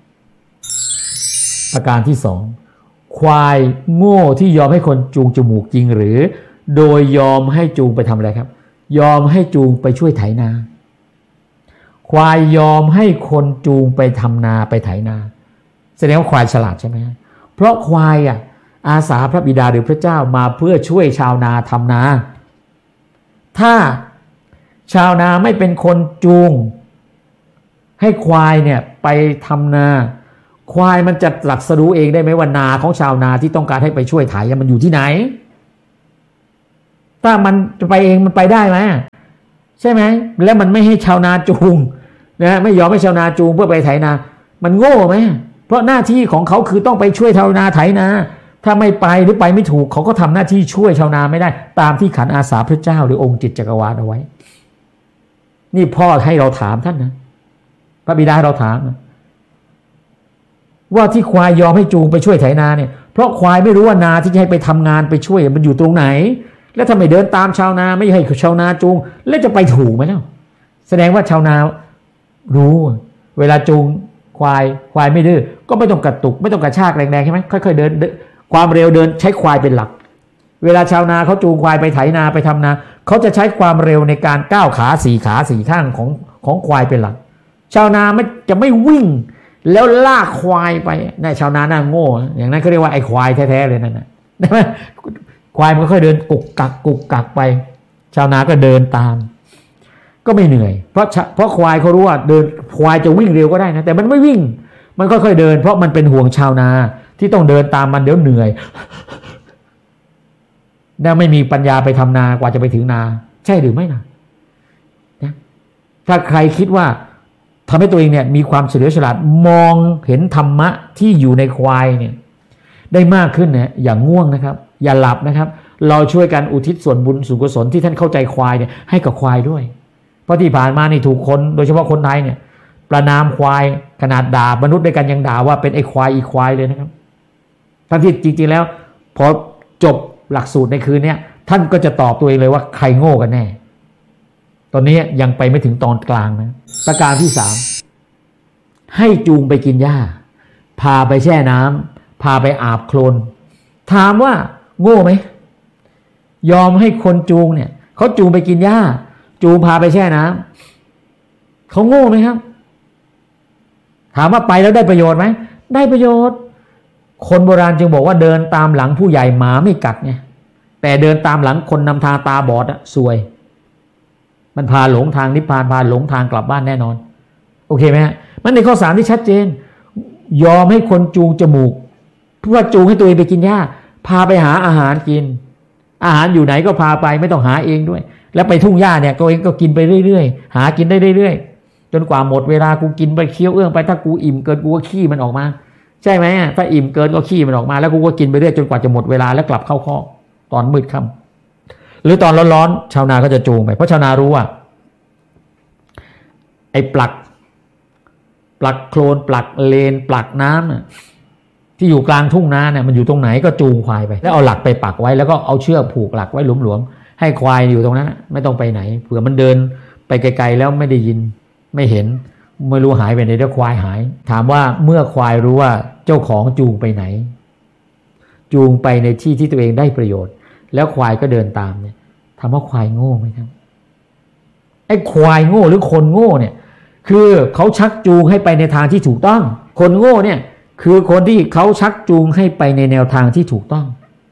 ประการที่2ควายโง่ที่ยอมให้คนจูงจมูกจริงหรือโดยยอมให้จูงไปทำอะไรครับยอมให้จูงไปช่วยไถนาควายยอมให้คนจูงไปทำนาไปไถนาแสดงว่าควายฉลาดใช่ไหมเพราะควายอาสาพระบิดาหรือพระเจ้ามาเพื่อช่วยชาวนาทำนาถ้าชาวนาไม่เป็นคนจูงให้ควายเนี่ยไปทำนาควายมันจะตรัสรู้เองได้ไหมว่านาของชาวนาที่ต้องการให้ไปช่วยไถมันอยู่ที่ไหนถ้ามันจะไปเองมันไปได้ไหมใช่ไหมแล้วมันไม่ให้ชาวนาจูงนะไม่ยอมให้ชาวนาจูงเพื่อไปไถนามันโง่ไหมเพราะหน้าที่ของเขาคือต้องไปช่วยชาวนาไถนาถ้าไม่ไปหรือไปไม่ถูกเขาก็ทำหน้าที่ช่วยชาวนาไม่ได้ตามที่ขันอาสาพระเจ้าหรือองค์จิตจักรวาลเอาไว้นี่พ่อให้เราถามท่านนะพระบิดาให้เราถามนะว่าที่ควายยอมให้จูงไปช่วยไถนาเนี่ยเพราะควายไม่รู้ว่านาที่จะให้ไปทำงานไปช่วยมันอยู่ตรงไหนแล้วทำไมเดินตามชาวนาไม่ให้ชาวนาจูงแล้วจะไปถูกไหมเล่าแสดงว่าชาวนารู้เวลาจูงควายไม่ดื้อก็ไม่ต้องกระตุกไม่ต้องกระชากแรงๆใช่ไหมค่อยๆเดินความเร็วเดินใช้ควายเป็นหลักเวลาชาวนาเขาจูงควายไปไถนาไปทำนาเขาจะใช้ความเร็วในการก้าวขาสี่ข้างของควายเป็นหลักชาวนาจะไม่วิ่งแล้วลากควายไปนายชาวนาหน้าโง่อย่างนั้นเขาเรียกว่าไอ้ควายแท้ๆเลยนั่นนะได้ไหมควายมันค่อยเดินกุกกักไปชาวนาก็เดินตามก็ไม่เหนื่อยเพราะควายเขารู้ว่าเดินควายจะวิ่งเร็วก็ได้นะแต่มันไม่วิ่งมันค่อยๆเดินเพราะมันเป็นห่วงชาวนาที่ต้องเดินตามมันเดี๋ยวเหนื่อยแล้วไม่มีปัญญาไปทำนากว่าจะไปถึงนาใช่หรือไม่นะถ้าใครคิดว่าทำให้ตัวเองเนี่ยมีความเฉลียวฉลาดมองเห็นธรรมะที่อยู่ในควายเนี่ยได้มากขึ้นเนี่ยอย่างง่วงนะครับอย่าหลับนะครับเราช่วยกันอุทิศส่วนบุญส่วนกุศลที่ท่านเข้าใจควายเนี่ยให้กับควายด้วยเพราะที่ผ่านมานี่ถูกคนโดยเฉพาะคนไทยเนี่ยประนามควายขนาดด่ามนุษย์ด้วยกันยังด่าว่าเป็นไอ้ควายอีควายเลยนะครับทั้งที่จริงๆแล้วพอจบหลักสูตรในคืนนี้ท่านก็จะตอบตัวเองเลยว่าใครโง่กันแน่ตอนนี้ยังไปไม่ถึงตอนกลางนะประการที่3ให้จูงไปกินหญ้าพาไปแช่น้ำพาไปอาบโคลนถามว่าโง่ไหมยอมให้คนจูงเนี่ยเขาจูงไปกินหญ้าจูงพาไปแช่น้ำเขาโง่ไหมครับถามว่าไปแล้วได้ประโยชน์ไหมได้ประโยชน์คนโบราณจึงบอกว่าเดินตามหลังผู้ใหญ่หมาไม่กัดไงแต่เดินตามหลังคนนำทางตาบอดอะซวยมันพาหลงทางนิพพานพาหลงทางกลับบ้านแน่นอนโอเคไหมฮะมันในข้อ3ที่ชัดเจนยอมให้คนจูงจมูกเพื่อจูงให้ตัวเองไปกินหญ้าพาไปหาอาหารกินอาหารอยู่ไหนก็พาไปไม่ต้องหาเองด้วยแล้วไปทุ่งหญ้าเนี่ยตัวเองก็กินไปเรื่อยๆหากินได้เรื่อยๆจนกว่าหมดเวลากูกินไปเคี้ยวเอื้องไปถ้ากูอิ่มเกินกูก็ขี้มันออกมาใช่ไหมถ้าอิ่มเกินก็ขี้มันออกมาแล้วกูก็กินไปเรื่อยจนกว่าจะหมดเวลาแล้วกลับเข้าคอกตอนมืดค่ำหรือตอนร้อนๆชาวนาก็จะจูงไปเพราะชาวนารู้ว่าไอ้ปลักโคลนปลักเลนปลักน้ำที่อยู่กลางทุ่งนาเนี่ยมันอยู่ตรงไหนก็จูงควายไปแล้วเอาหลักไปปักไว้แล้วก็เอาเชือกผูกหลักไว้หลวมๆให้ควายอยู่ตรงนั้นไม่ต้องไปไหนเผื่อมันเดินไปไกลๆแล้วไม่ได้ยินไม่เห็นไม่รู้หายไปไหนแล้วควายหายถามว่าเมื่อควายรู้ว่าเจ้าของจูงไปไหนจูงไปในที่ที่ตัวเองได้ประโยชน์แล้วควายก็เดินตามเนี่ยถามว่าควายโง่ไหมครับไอ้ควายโง่หรือคนโง่เนี่ยคือเขาชักจูงให้ไปในทางที่ถูกต้องคนโง่เนี่ยคือคนที่เขาชักจูงให้ไปในแนวทางที่ถูกต้อง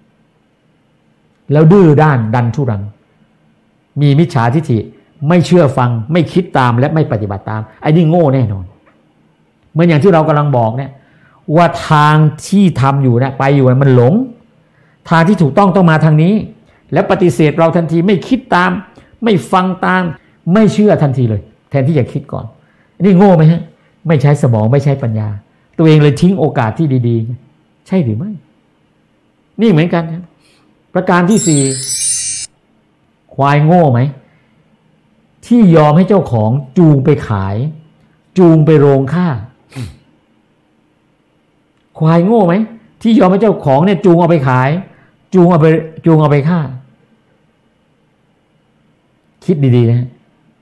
แล้วดื้อด้านดันทุรังมีมิจฉาทิฏฐิไม่เชื่อฟังไม่คิดตามและไม่ปฏิบัติตามไอ้นี่โง่แน่นอนเหมือนอย่างที่เรากำลังบอกเนี่ยว่าทางที่ทำอยู่เนี่ยไปอยู่มันหลงทางที่ถูกต้องมาทางนี้แล้วปฏิเสธเราทันทีไม่คิดตามไม่ฟังตามไม่เชื่อทันทีเลยแทนที่จะคิดก่อนนี่โง่ไหมฮะไม่ใช้สมองไม่ใช้ปัญญาตัวเองเลยทิ้งโอกาสที่ดีๆใช่หรือไม่นี่เหมือนกันนะประการที่4ควายโง่ไหมที่ยอมให้เจ้าของจูงไปขายจูงไปโรงฆ่าควายโง่ไหมที่ยอมให้เจ้าของเนี่ยจูงเอาไปขายจูงเอาไปฆ่าคิดดีๆนะ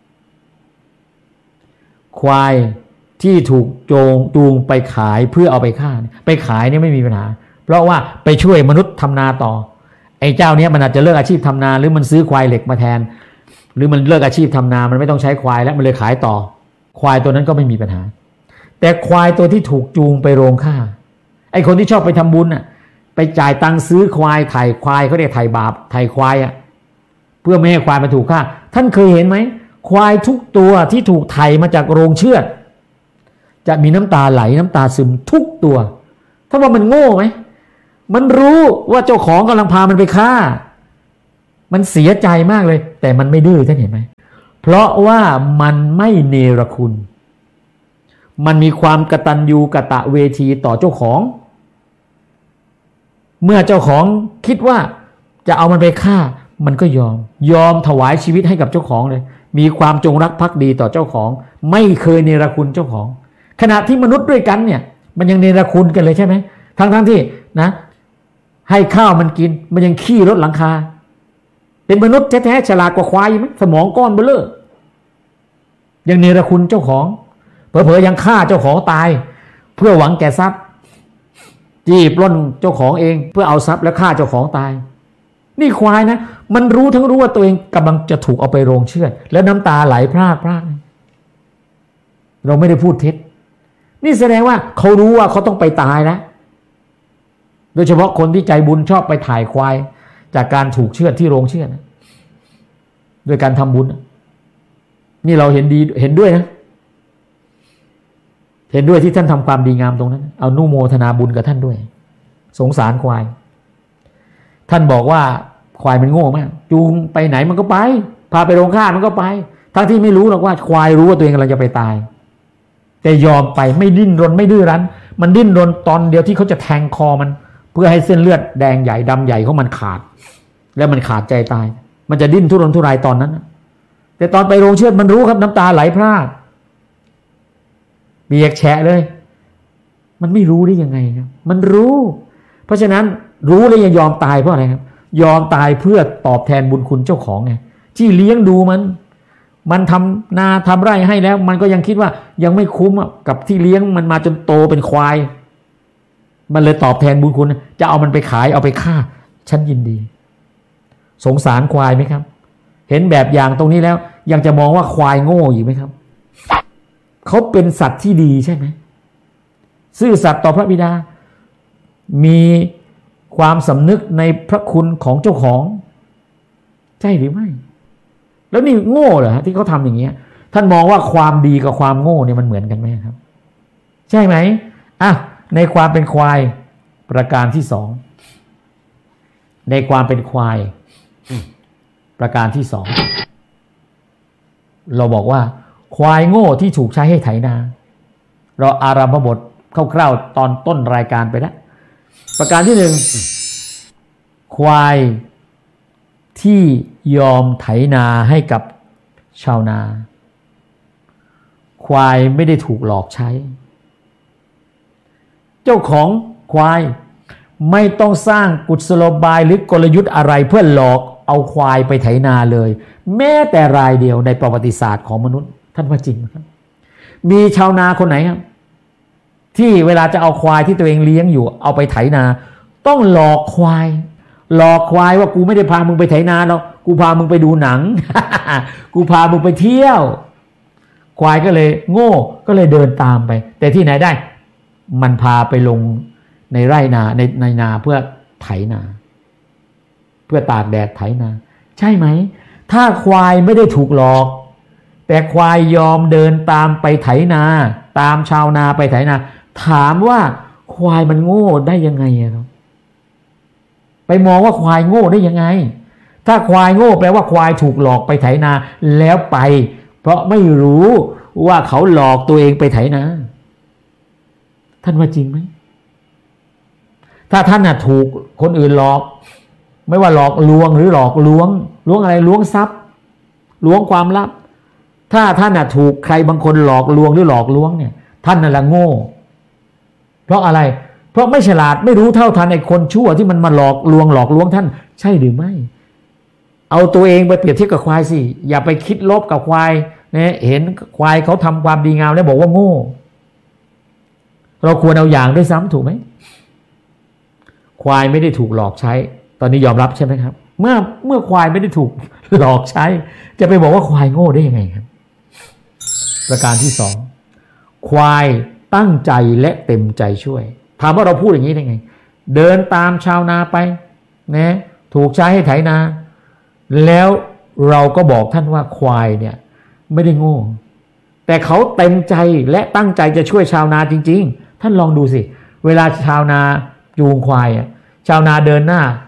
ควายที่ถูกจูงไปขายเพื่อเอาไปฆ่าไปขายเนี่ยไม่มีปัญหาเพราะว่าไปช่วยมนุษย์ทำนาต่อไอ้เจ้าเนี้ยมันอาจจะเลิกอาชีพทำนาหรือมันซื้อควายเหล็กมาแทนหรือมันเลิกอาชีพทำนามันไม่ต้องใช้ควายแล้วมันเลยขายต่อควายตัวนั้นก็ไม่มีปัญหาแต่ควายตัวที่ถูกจูงไปโรงฆ่าไอ้คนที่ชอบไปทำบุญน่ะไปจ่ายตังค์ซื้อควายไถ่ควายเขาเรียกไถ่บาปไถ่ควายอ่ะเพื่อไม่ให้ควายมันถูกฆ่าท่านเคยเห็นไหมควายทุกตัวที่ถูกไถ่มาจากโรงเชือดจะมีน้ำตาไหลน้ำตาซึมทุกตัวถ้าว่ามันโง่ไหมมันรู้ว่าเจ้าของกำลังพามันไปฆ่ามันเสียใจมากเลยแต่มันไม่ดื้อท่านเห็นไหมเพราะว่ามันไม่เนรคุณมันมีความกตัญญูกตเวทีต่อเจ้าของเมื่อเจ้าของคิดว่าจะเอามันไปฆ่ามันก็ยอมถวายชีวิตให้กับเจ้าของเลยมีความจงรักภักดีต่อเจ้าของไม่เคยเนรคุณเจ้าของขณะที่มนุษย์ด้วยกันเนี่ยมันยังเนรคุณกันเลยใช่ไหมทั้งที่นะให้ข้าวมันกินมันยังขี้รถหลังคาเป็นมนุษย์แท้ๆฉลาดกว่าควายไหมสมองก้อนเบ้อเร่อยังเนรคุณเจ้าของเผลอๆยังฆ่าเจ้าของตายเพื่อหวังแก่ทรัพย์จี้ปล้นเจ้าของเองเพื่อเอาทรัพย์แล้วฆ่าเจ้าของตายนี่ควายนะมันรู้ว่าตัวเองกำลังจะถูกเอาไปโรงเชือดแล้วน้ำตาไหลพรากเราไม่ได้พูดเท็จนี่แสดงว่าเขารู้ว่าเขาต้องไปตายแล้วโดยเฉพาะคนที่ใจบุญชอบไปถ่ายควายจากการถูกเชือดที่โรงเชือดโดยการทำบุญนี่เราเห็นดีเห็นด้วยนะเห็นด้วยที่ท่านทำความดีงามตรงนั้นเอานุโมทนาบุญกับท่านด้วยสงสารควายท่านบอกว่าควายมันโง่มากจูงไปไหนมันก็ไปพาไปโรงฆ่ามันก็ไปทั้งที่ไม่รู้หรอกว่าควายรู้ว่าตัวเองกำลังจะไปตายแต่ยอมไปไม่ดิ้นรนไม่ดื้อรั้นมันดิ้นรนตอนเดียวที่เขาจะแทงคอมันเพื่อให้เส้นเลือดแดงใหญ่ดำใหญ่ของมันขาดแล้วมันขาดใจตายมันจะดิ้นทุรนทุรายตอนนั้นแต่ตอนไปโรงเชือดมันรู้ครับน้ำตาไหลพรากเบียกแฉะเลยมันไม่รู้ได้ยังไงครับมันรู้เพราะฉะนั้นรู้แล้วยังยอมตายเพราะอะไรครับยอมตายเพื่อตอบแทนบุญคุณเจ้าของไงที่เลี้ยงดูมันทำนาทำไร่ให้แล้วมันก็ยังคิดว่ายังไม่คุ้มกับที่เลี้ยงมันมาจนโตเป็นควายมันเลยตอบแทนบุญคุณจะเอามันไปขายเอาไปฆ่าฉันยินดีสงสารควายไหมครับเห็นแบบอย่างตรงนี้แล้วยังจะมองว่าควายโง่อยู่ไหมครับเขาเป็นสัตว์ที่ดีใช่ไหมซื่อสัตย์ต่อพระบิดามีความสำนึกในพระคุณของเจ้าของใช่หรือไม่แล้วนี่โง่เหรอที่เขาทำอย่างเงี้ยท่านมองว่าความดีกับความโง่เนี่ยมันเหมือนกันไหมครับใช่ไหมในความเป็นควายประการที่สองในความเป็นควายประการที่สองเราบอกว่าควายโง่ที่ถูกใช้ให้ไถนาเราอารัมภบทคร่าวๆตอนต้นรายการไปแล้วประการที่หนึ่งควายที่ยอมไถนาให้กับชาวนาควายไม่ได้ถูกหลอกใช้เจ้าของควายไม่ต้องสร้างกุศโลบายหรือกลยุทธ์อะไรเพื่อหลอกเอาควายไปไถนาเลยแม้แต่รายเดียวในประวัติศาสตร์ของมนุษย์ท่านว่าจริงไหมครับมีชาวนาคนไหนครับที่เวลาจะเอาควายที่ตัวเองเลี้ยงอยู่เอาไปไถนาต้องหลอกควายว่ากูไม่ได้พามึงไปไถนาหรอกกูพามึงไปดูหนัง กูพามึงไปเที่ยวควายก็เลยโง่ก็เลยเดินตามไปแต่ที่ไหนได้มันพาไปลงในไร่นาในนาเพื่อไถนาเพื่อตากแดดไถนาใช่ไหมถ้าควายไม่ได้ถูกหลอกแต่ควายยอมเดินตามไปไถนาตามชาวนาไปไถนาถามว่าควายมันโง่ได้ยังไงครับไปมองว่าควายโง่ได้ยังไงถ้าควายโง่แปลว่าควายถูกหลอกไปไถนาแล้วไปเพราะไม่รู้ว่าเขาหลอกตัวเองไปไถนาท่านว่าจริงไหมถ้าท่านถูกคนอื่นหลอกไม่ว่าหลอกลวงหรือหลอกลวงอะไรลวงทรัพย์ลวงความลับถ้าท่านถูกใครบางคนหลอกลวงหรือหลอกลวงเนี่ยท่านนั่นแหละโง่เพราะอะไรเพราะไม่ฉลาดไม่รู้เท่าทันไอ้คนชั่วที่มันมาหลอกลวงท่านใช่หรือไม่เอาตัวเองไปเปรียบเทียบกับควายสิอย่าไปคิดลบกับควายเนี่ยเห็นควายเขาทำความดีงามแล้วบอกว่าโง่เราควรเอาอย่างด้วยซ้ำถูกไหมควายไม่ได้ถูกหลอกใช้ตอนนี้ยอมรับใช่ไหมครับเมื่อควายไม่ได้ถูกหลอกใช้จะไปบอกว่าควายโง่ได้ยังไงครับประการที่สองควายตั้งใจและเต็มใจช่วยถามว่าเราพูดอย่างนี้ได้ไงเดินตามชาวนาไปนะถูกใช้ให้ไถนาแล้วเราก็บอกท่านว่าควายเนี่ยไม่ได้โง่แต่เขาเต็มใจและตั้งใจจะช่วยชาวนาจริงๆท่านลองดูสิเวลาชาวนาจูงควายชาวนาเดินหน้า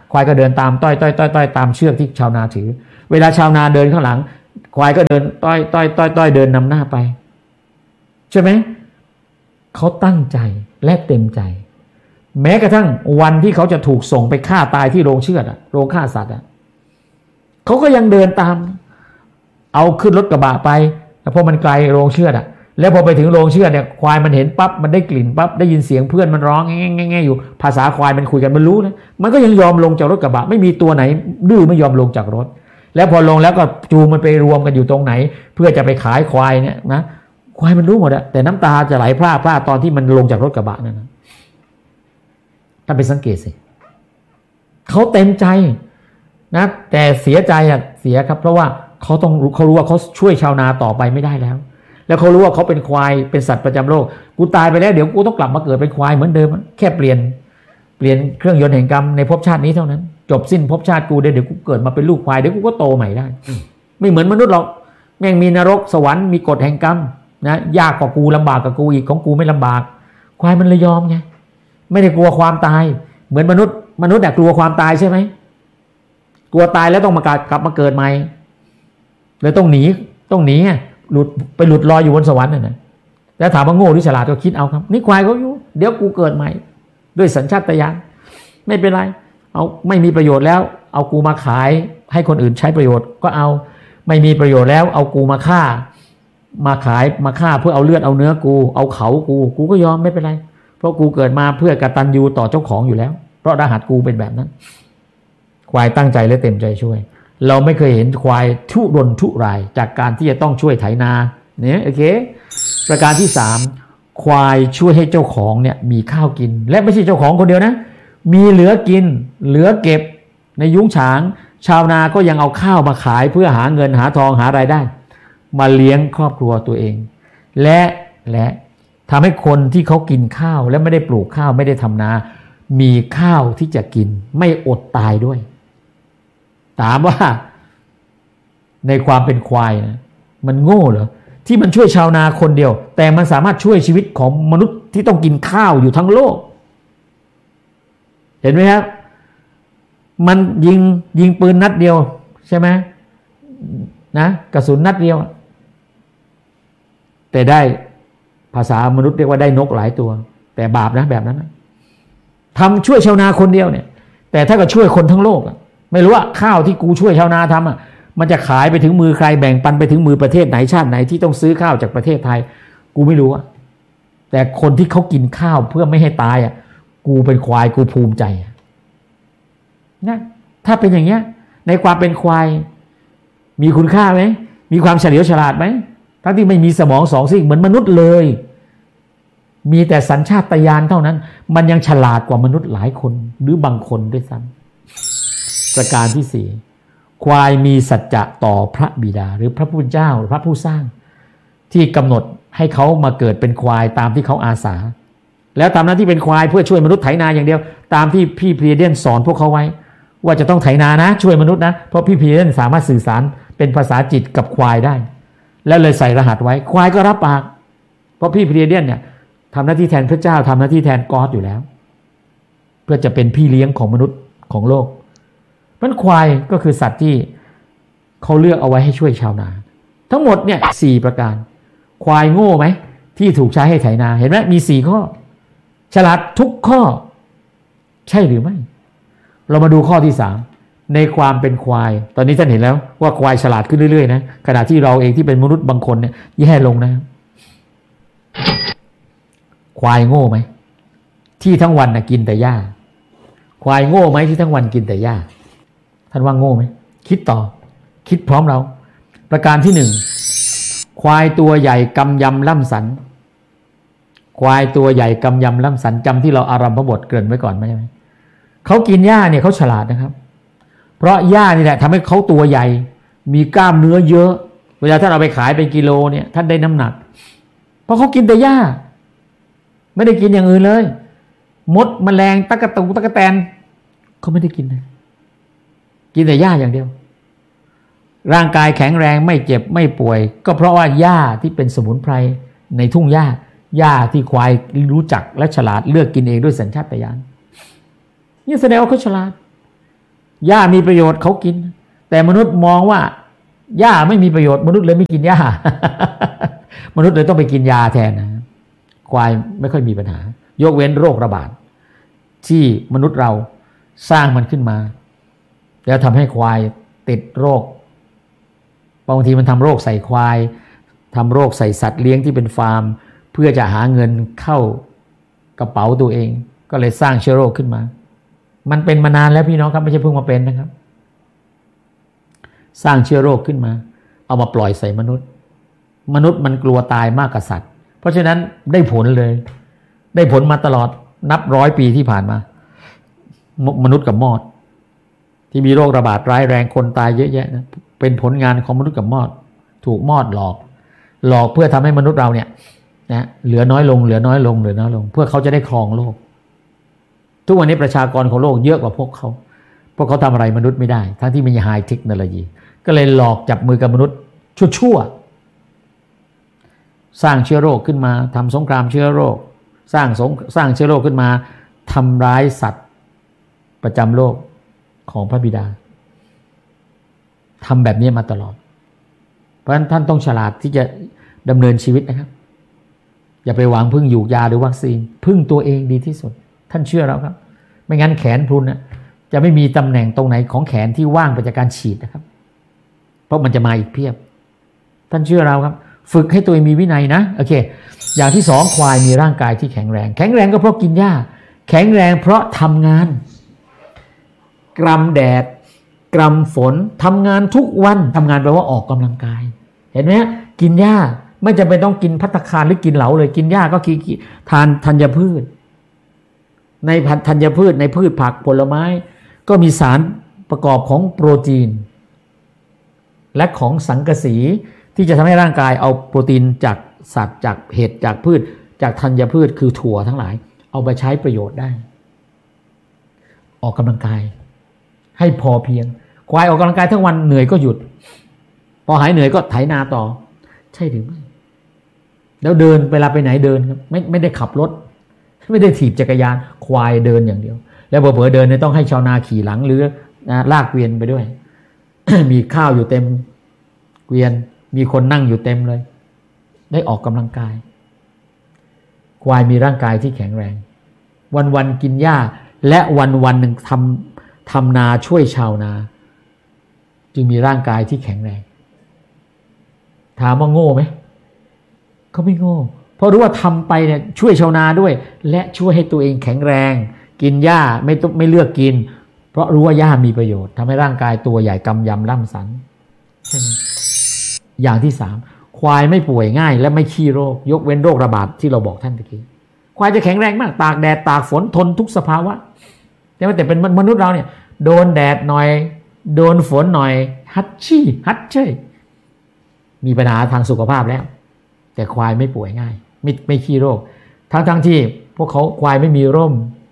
ควายก็เดินตามต้อยตามเชือกที่ชาวนาถือเวลาชาวนาเดินข้างหลังควายก็เดินต้อยเดินนำหน้าไปใช่ไหมเขาตั้งใจและเต็มใจแม้กระทั่งวันที่เขาจะถูกส่งไปฆ่าตายที่โรงเชือดโรงฆ่าสัตว์เขาก็ยังเดินตามเอาขึ้นรถกระบะไปเพราะมันไกลโรงเชือดแล้วพอไปถึงโรงเชือดเนี่ยควายมันเห็นปั๊บมันได้กลิ่นปั๊บได้ยินเสียงเพื่อนมันร้องแง่ๆอยู่ภาษาควายมันคุยกันมันรู้นะมันก็ยังยอมลงจากรถกระบะไม่มีตัวไหนดื้อไม่ยอมลงจากรถแล้วพอลงแล้วก็จูงมันไปรวมกันอยู่ตรงไหนเพื่อจะไปขายควายเนี่ยนะควายมันรู้หมดแต่น้ำตาจะไหลพร่าตอนที่มันลงจากรถกระบะนั่นนะท่านไปสังเกตสิเขาเต็มใจนะแต่เสียใจเสียครับเพราะว่าเขารู้ว่าเขาช่วยชาวนาต่อไปไม่ได้แล้วเขารู้ว่าเขาเป็นควายเป็นสัตว์ประจำโลกกูตายไปแล้วเดี๋ยวกูต้องกลับมาเกิดเป็นควายเหมือนเดิมแค่เปลี่ยนเครื่องยนต์แห่งกรรมในภพชาตินี้เท่านั้นจบสิ้นภพชาติกูเดี๋ยวกูเกิดมาเป็นลูกควายเดี๋ยวกูก็โตใหม่ได้ไม่เหมือนมนุษย์หรอกแม่งมีนรกสวรรค์มีกฎแห่งกรรมนะยากกว่ากูลำบากกว่ากูอีกของกูไม่ลำบากควายมันเลยยอมไงไม่ได้กลัวความตายเหมือนมนุษย์กลัวความตายใช่ไหมกลัวตายแล้วต้องกลับมาเกิดใหม่เลยต้องหนีหลุดลอยอยู่บนสวรรค์น่ะแล้วถามว่าโง่หรือฉลาดก็คิดเอาครับนี่ควายเขาอยู่เดี๋ยวกูเกิดใหม่ด้วยสัญชาตญาณไม่เป็นไรเอาไม่มีประโยชน์แล้วเอากูมาขายให้คนอื่นใช้ประโยชน์ก็เอาไม่มีประโยชน์แล้วเอากูมาฆ่ามาขายมาฆ่าเพื่อเอาเลือดเอาเนื้อกูเอาเขากูก็ยอมไม่เป็นไรเพราะกูเกิดมาเพื่อกตัญญูต่อเจ้าของอยู่แล้วเพราะรหัสกูเป็นแบบนั้นควายตั้งใจและเต็มใจช่วยเราไม่เคยเห็นควายทุรนทุรายจากการที่จะต้องช่วยไถนาเนี่ยโอเคประการที่3ควายช่วยให้เจ้าของเนี่ยมีข้าวกินและไม่ใช่เจ้าของคนเดียวนะมีเหลือกินเหลือเก็บในยุ้งฉางชาวนาก็ยังเอาข้าวมาขายเพื่อหาเงินหาทองหารายได้มาเลี้ยงครอบครัวตัวเองและทำให้คนที่เขากินข้าวและไม่ได้ปลูกข้าวไม่ได้ทำนามีข้าวที่จะกินไม่อดตายด้วยถามว่าในความเป็นควายนะมันโง่เหรอที่มันช่วยชาวนาคนเดียวแต่มันสามารถช่วยชีวิตของมนุษย์ที่ต้องกินข้าวอยู่ทั้งโลกเห็นไหมครับมันยิงปืนนัดเดียวใช่ไหมนะกระสุนนัดเดียวแต่ได้ภาษามนุษย์เรียกว่าได้นกหลายตัวแต่บาปนะแบบนั้นนะทำช่วยชาวนาคนเดียวเนี่ยแต่ถ้าก็ช่วยคนทั้งโลกไม่รู้ว่าข้าวที่กูช่วยชาวนาทำมันจะขายไปถึงมือใครแบ่งปันไปถึงมือประเทศไหนชาติไหนที่ต้องซื้อข้าวจากประเทศไทยกูไม่รู้แต่คนที่เขากินข้าวเพื่อไม่ให้ตายกูเป็นควายกูภูมิใจนะถ้าเป็นอย่างเงี้ยในความเป็นควายมีคุณค่าไหมมีความเฉลียวฉลาดไหมทั้งที่ไม่มีสมอง2 ซีกเหมือนมนุษย์เลยมีแต่สัญชาตญาณเท่านั้นมันยังฉลาดกว่ามนุษย์หลายคนหรือบางคนด้วยซ้ำประการที่4ควายมีสัจจะต่อพระบิดาหรือพระผู้เป็นเจ้าหรือพระผู้สร้างที่กำหนดให้เขามาเกิดเป็นควายตามที่เขาอาสาแล้วทำหน้าที่เป็นควายเพื่อช่วยมนุษย์ไถนาอย่างเดียวตามที่พี่พรีเดนสอนพวกเขาไว้ว่าจะต้องไถนานะช่วยมนุษย์นะเพราะพี่พรีเดนสามารถสื่อสารเป็นภาษาจิตกับควายได้แล้วเลยใส่รหัสไว้ควายก็รับปากเพราะพี่พรีเดนเนี่ยทำหน้าที่แทนพระเจ้าทำหน้าที่แทนกอดอยู่แล้วเพื่อจะเป็นพี่เลี้ยงของมนุษย์ของโลกเพราะควายก็คือสัตว์ที่เขาเลือกเอาไว้ให้ช่วยชาวนาทั้งหมดเนี่ย4ประการควายโง่ไหมที่ถูกใช้ให้ไถนาเห็นไหมมี4ข้อฉลาดทุกข้อใช่หรือไม่เรามาดูข้อที่3ในความเป็นควายตอนนี้ท่านเห็นแล้วว่าควายฉลาดขึ้นเรื่อยๆนะขณะที่เราเองที่เป็นมนุษย์บางคนเนี่ยแย่ลงนะควายโง่ไหมที่ทั้งวันกินแต่หญ้าควายโง่ไหมที่ทั้งวันกินแต่หญ้าท่านว่าโง่ไหมคิดต่อคิดพร้อมเราประการที่1ควายตัวใหญ่กำยำล่ำสันควายตัวใหญ่กำยำล่ำสันจำที่เราอารัมภบทเกริ่นไว้ก่อนไหมเขากินหญ้าเนี่ยเขาฉลาดนะครับเพราะหญ้านี่แหละทำให้เขาตัวใหญ่มีกล้ามเนื้อเยอะเวลาท่านเอาไปขายเป็นกิโลเนี่ยท่านได้น้ำหนักเพราะเขากินแต่หญ้าไม่ได้กินอย่างอื่นเลยมดแมลงตั๊กแตนเขาไม่ได้กินเลยกินแต่หญ้าอย่างเดียวร่างกายแข็งแรงไม่เจ็บไม่ป่วยก็เพราะว่าหญ้าที่เป็นสมุนไพรในทุ่งหญ้าที่ควายรู้จักและฉลาดเลือกกินเองด้วยสัญชาตญาณนี่แสดงว่าเขาฉลาดหญ้ามีประโยชน์เขากินแต่มนุษย์มองว่าหญ้าไม่มีประโยชน์มนุษย์เลยไม่กินหญ้า มนุษย์เลยต้องไปกินยาแทนนะควายไม่ค่อยมีปัญหายกเว้นโรคระบาดที่มนุษย์เราสร้างมันขึ้นมาแล้วทำให้ควายติดโรคบางทีมันทำโรคใส่ควายทำโรคใส่สัตว์เลี้ยงที่เป็นฟาร์มเพื่อจะหาเงินเข้ากระเป๋าตัวเองก็เลยสร้างเชื้อโรคขึ้นมามันเป็นมานานแล้วพี่น้องครับไม่ใช่เพิ่งมาเป็นนะครับสร้างเชื้อโรคขึ้นมาเอามาปล่อยใส่มนุษย์มันกลัวตายมากกว่าสัตว์เพราะฉะนั้นได้ผลเลยได้ผลมาตลอดนับร้อยปีที่ผ่านมามนุษย์กับมอดที่มีโรคระบาดร้ายแรงคนตายเยอะแยะนะเป็นผลงานของมนุษย์กับมอดถูกมอดหลอกเพื่อทำให้มนุษย์เราเนี่ยนะเหลือน้อยลงเพื่อเขาจะได้ครองโลกทุกวันนี้ประชากรของโลกเยอะกว่าพวกเขาทำอะไรมนุษย์ไม่ได้ทั้งที่มีไฮเทคโนโลยีก็เลยหลอกจับมือกับมนุษย์ชั่วสร้างเชื้อโรคขึ้นมาทำสงครามเชื้อโรคสร้างเชื้อโรคขึ้นมาทำร้ายสัตว์ประจำโลกของพระบิดาทำแบบนี้มาตลอดเพราะฉะนั้นท่านต้องฉลาดที่จะดำเนินชีวิตนะครับอย่าไปหวังพึ่งยูกยาหรือวัคซีนพึ่งตัวเองดีที่สุดท่านเชื่อเราครับไม่งั้นแขนพรุนนะจะไม่มีตำแหน่งตรงไหนของแขนที่ว่างไปจากการฉีดนะครับเพราะมันจะมาอีกเพียบท่านเชื่อเราครับฝึกให้ตัวเองมีวินัยนะโอเคอย่างที่สองควายมีร่างกายที่แข็งแรงก็เพราะกินหญ้าแข็งแรงเพราะทำงานกรำแดดกรำฝนทำงานทุกวันทำงานแปลว่าออกกำลังกายเห็นไหมกินหญ้าไม่จำเป็นต้องกินภัตตาคารหรือกินเหลาเลยกินหญ้าก็ทานธัญพืชในธัญพืชในพืชผักผลไม้ก็มีสารประกอบของโปรตีนและของสังกะสีที่จะทำให้ร่างกายเอาโปรตีนจากสัตว์จากเห็ดจากพืชจากธัญพืชคือถั่วทั้งหลายเอาไปใช้ประโยชน์ได้ออกกำลังกายให้พอเพียงควายออกกำลังกายทั้งวันเหนื่อยก็หยุดพอหายเหนื่อยก็ไถนาต่อใช่หรือไม่แล้วเดินเวลาไปไหนเดินครับไม่ได้ขับรถไม่ได้ถีบจักรยานควายเดินอย่างเดียวแล้วเผลอๆเดินเนี่ยต้องให้ชาวนาขี่หลังหรือลากเกวียนไปด้วย มีข้าวอยู่เต็มเกวียนมีคนนั่งอยู่เต็มเลยได้ออกกำลังกายควายมีร่างกายที่แข็งแรงวันๆกินหญ้าและวันๆหนึ่งทำนาช่วยชาวนาจึงมีร่างกายที่แข็งแรงถามว่าโง่ไหมเขาไม่โง่เพราะรู้ว่าทำไปเนี่ยช่วยชาวนาด้วยและช่วยให้ตัวเองแข็งแรงกินหญ้าไม่เลือกกินเพราะรู้ว่าหญ้ามีประโยชน์ทำให้ร่างกายตัวใหญ่กำยำล่ำสันใช่ไหมอย่างที่สามควายไม่ป่วยง่ายและไม่ขี้โรคยกเว้นโรคระบาดที่เราบอกท่านเมื่อกี้ควายจะแข็งแรงมากตากแดดตากฝนทนทุกสภาวะแต่เป็นมนุษย์เราเนี่ยโดนแดดหน่อยโดนฝนหน่อยฮัดเช่มีปัญหาทางสุขภาพแล้วแต่ควายไม่ป่วยง่ายไม่ขี้โรคทั้งที่พวกเขาควายไม่มีร่ม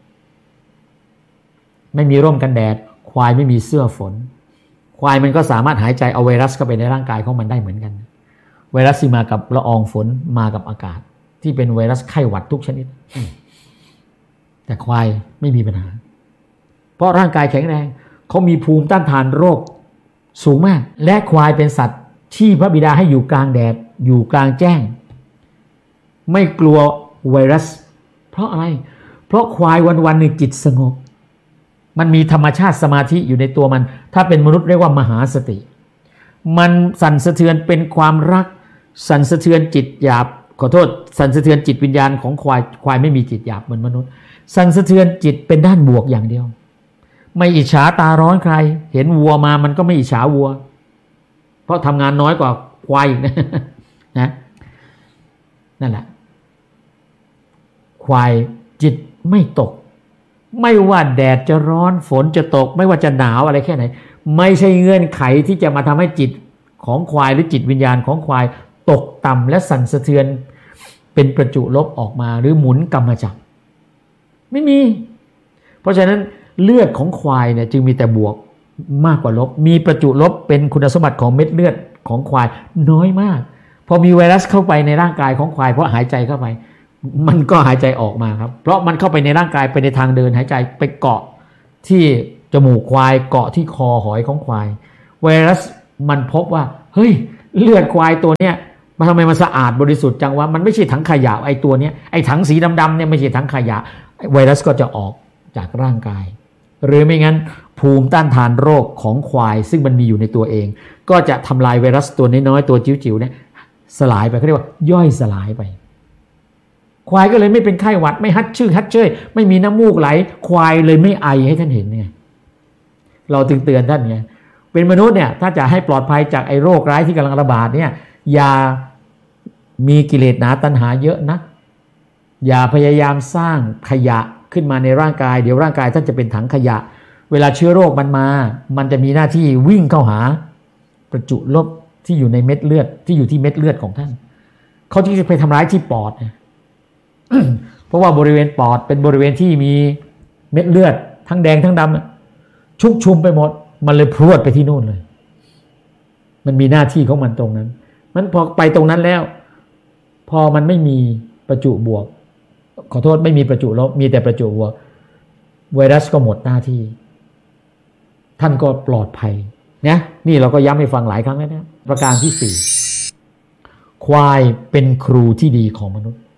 กันแดดควายไม่มีเสื้อฝนควายมันก็สามารถหายใจเอาไวรัสเข้าไปในร่างกายของมันได้เหมือนกันไวรัสที่มากับละอองฝนมากับอากาศที่เป็นไวรัสไข้หวัดทุกชนิดแต่ควายไม่มีปัญหาเพราะร่างกายแข็งแรงเขามีภูมิต้านทานโรคสูงมากและควายเป็นสัตว์ที่พระบิดาให้อยู่กลางแดดอยู่กลางแจ้งไม่กลัวไวรัสเพราะอะไรเพราะควายวันๆหนึ่งจิตสงบมันมีธรรมชาติสมาธิอยู่ในตัวมันถ้าเป็นมนุษย์เรียกว่ามหาสติมันสั่นสะเทือนเป็นความรักสั่นสะเทือนจิตหยาบขอโทษสั่นสะเทือนจิตวิญญาณของควายไม่มีจิตหยาบเหมือนมนุษย์สั่นสะเทือนจิตเป็นด้านบวกอย่างเดียวไม่อิจฉาตาร้อนใครเห็นวัวมามันก็ไม่อิจฉาวัวเพราะทำงานน้อยกว่าควายนะนั่นแหละควายจิตไม่ตกไม่ว่าแดดจะร้อนฝนจะตกไม่ว่าจะหนาวอะไรแค่ไหนไม่ใช่เงื่อนไขที่จะมาทำให้จิตของควายหรือจิตวิญญาณของควายตกต่ำและสั่นสะเทือนเป็นประจุลบออกมาหรือหมุนกรรมจักรไม่มีเพราะฉะนั้นเลือดของควายเนี่ยจึงมีแต่บวกมากกว่าลบมีประจุลบเป็นคุณสมบัติของเม็ดเลือดของควายน้อยมากพอมีไวรัสเข้าไปในร่างกายของควายเพราะหายใจเข้าไปมันก็หายใจออกมาครับเพราะมันเข้าไปในร่างกายไปในทางเดินหายใจไปเกาะที่จมูกควายเกาะที่คอหอยของควายไวรัสมันพบว่าเฮ้ยเลือดควายตัวเนี้ยมันทำไมมันสะอาดบริสุทธิ์จังวะมันไม่ใช่ถังขยะไอ้ตัวเนี้ยไอ้ถังสีดำๆเนี่ยไม่ใช่ถังขยะไวรัสก็จะออกจากร่างกายหรือไม่งั้นภูมิต้านทานโรคของควายซึ่งมันมีอยู่ในตัวเองก็จะทำลายไวรัสตัวน้อยๆตัวจิ๋วๆเนี่ยสลายไปเขาเรียกว่าย่อยสลายไปควายก็เลยไม่เป็นไข้หวัดไม่ฮัดชื่อฮัดเชยไม่มีน้ำมูกไหลควายเลยไม่ไอให้ท่านเห็นเนี่ยเราจึงเตือนท่านไงเป็นมนุษย์เนี่ยถ้าจะให้ปลอดภัยจากไอ้โรคร้ายที่กำลังระบาดเนี่ยอย่ามีกิเลสหนาตัณหาเยอะนะอย่าพยายามสร้างขยะขึ้นมาในร่างกายเดี๋ยวร่างกายท่านจะเป็นถังขยะเวลาเชื้อโรคมันมามันจะมีหน้าที่วิ่งเข้าหาประจุลบที่อยู่ในเม็ดเลือดที่อยู่ที่เม็ดเลือดของท่านเขาจะไปทำร้ายที่ปอด เพราะว่าบริเวณปอดเป็นบริเวณที่มีเม็ดเลือดทั้งแดงทั้งดำชุกชุมไปหมดมันเลยพรวดไปที่นู่นเลยมันมีหน้าที่ของมันตรงนั้นมันพอไปตรงนั้นแล้วพอมันไม่มีประจุบวกขอโทษไม่มีประจุลบมีแต่ประจุบวกไวรัสก็หมดหน้าที่ท่านก็ปลอดภัยนะนี่เราก็ย้ำให้ฟังหลายครั้งแล้วนะประการที่สี่ควายเป็นครูที่ดีของมนุษย์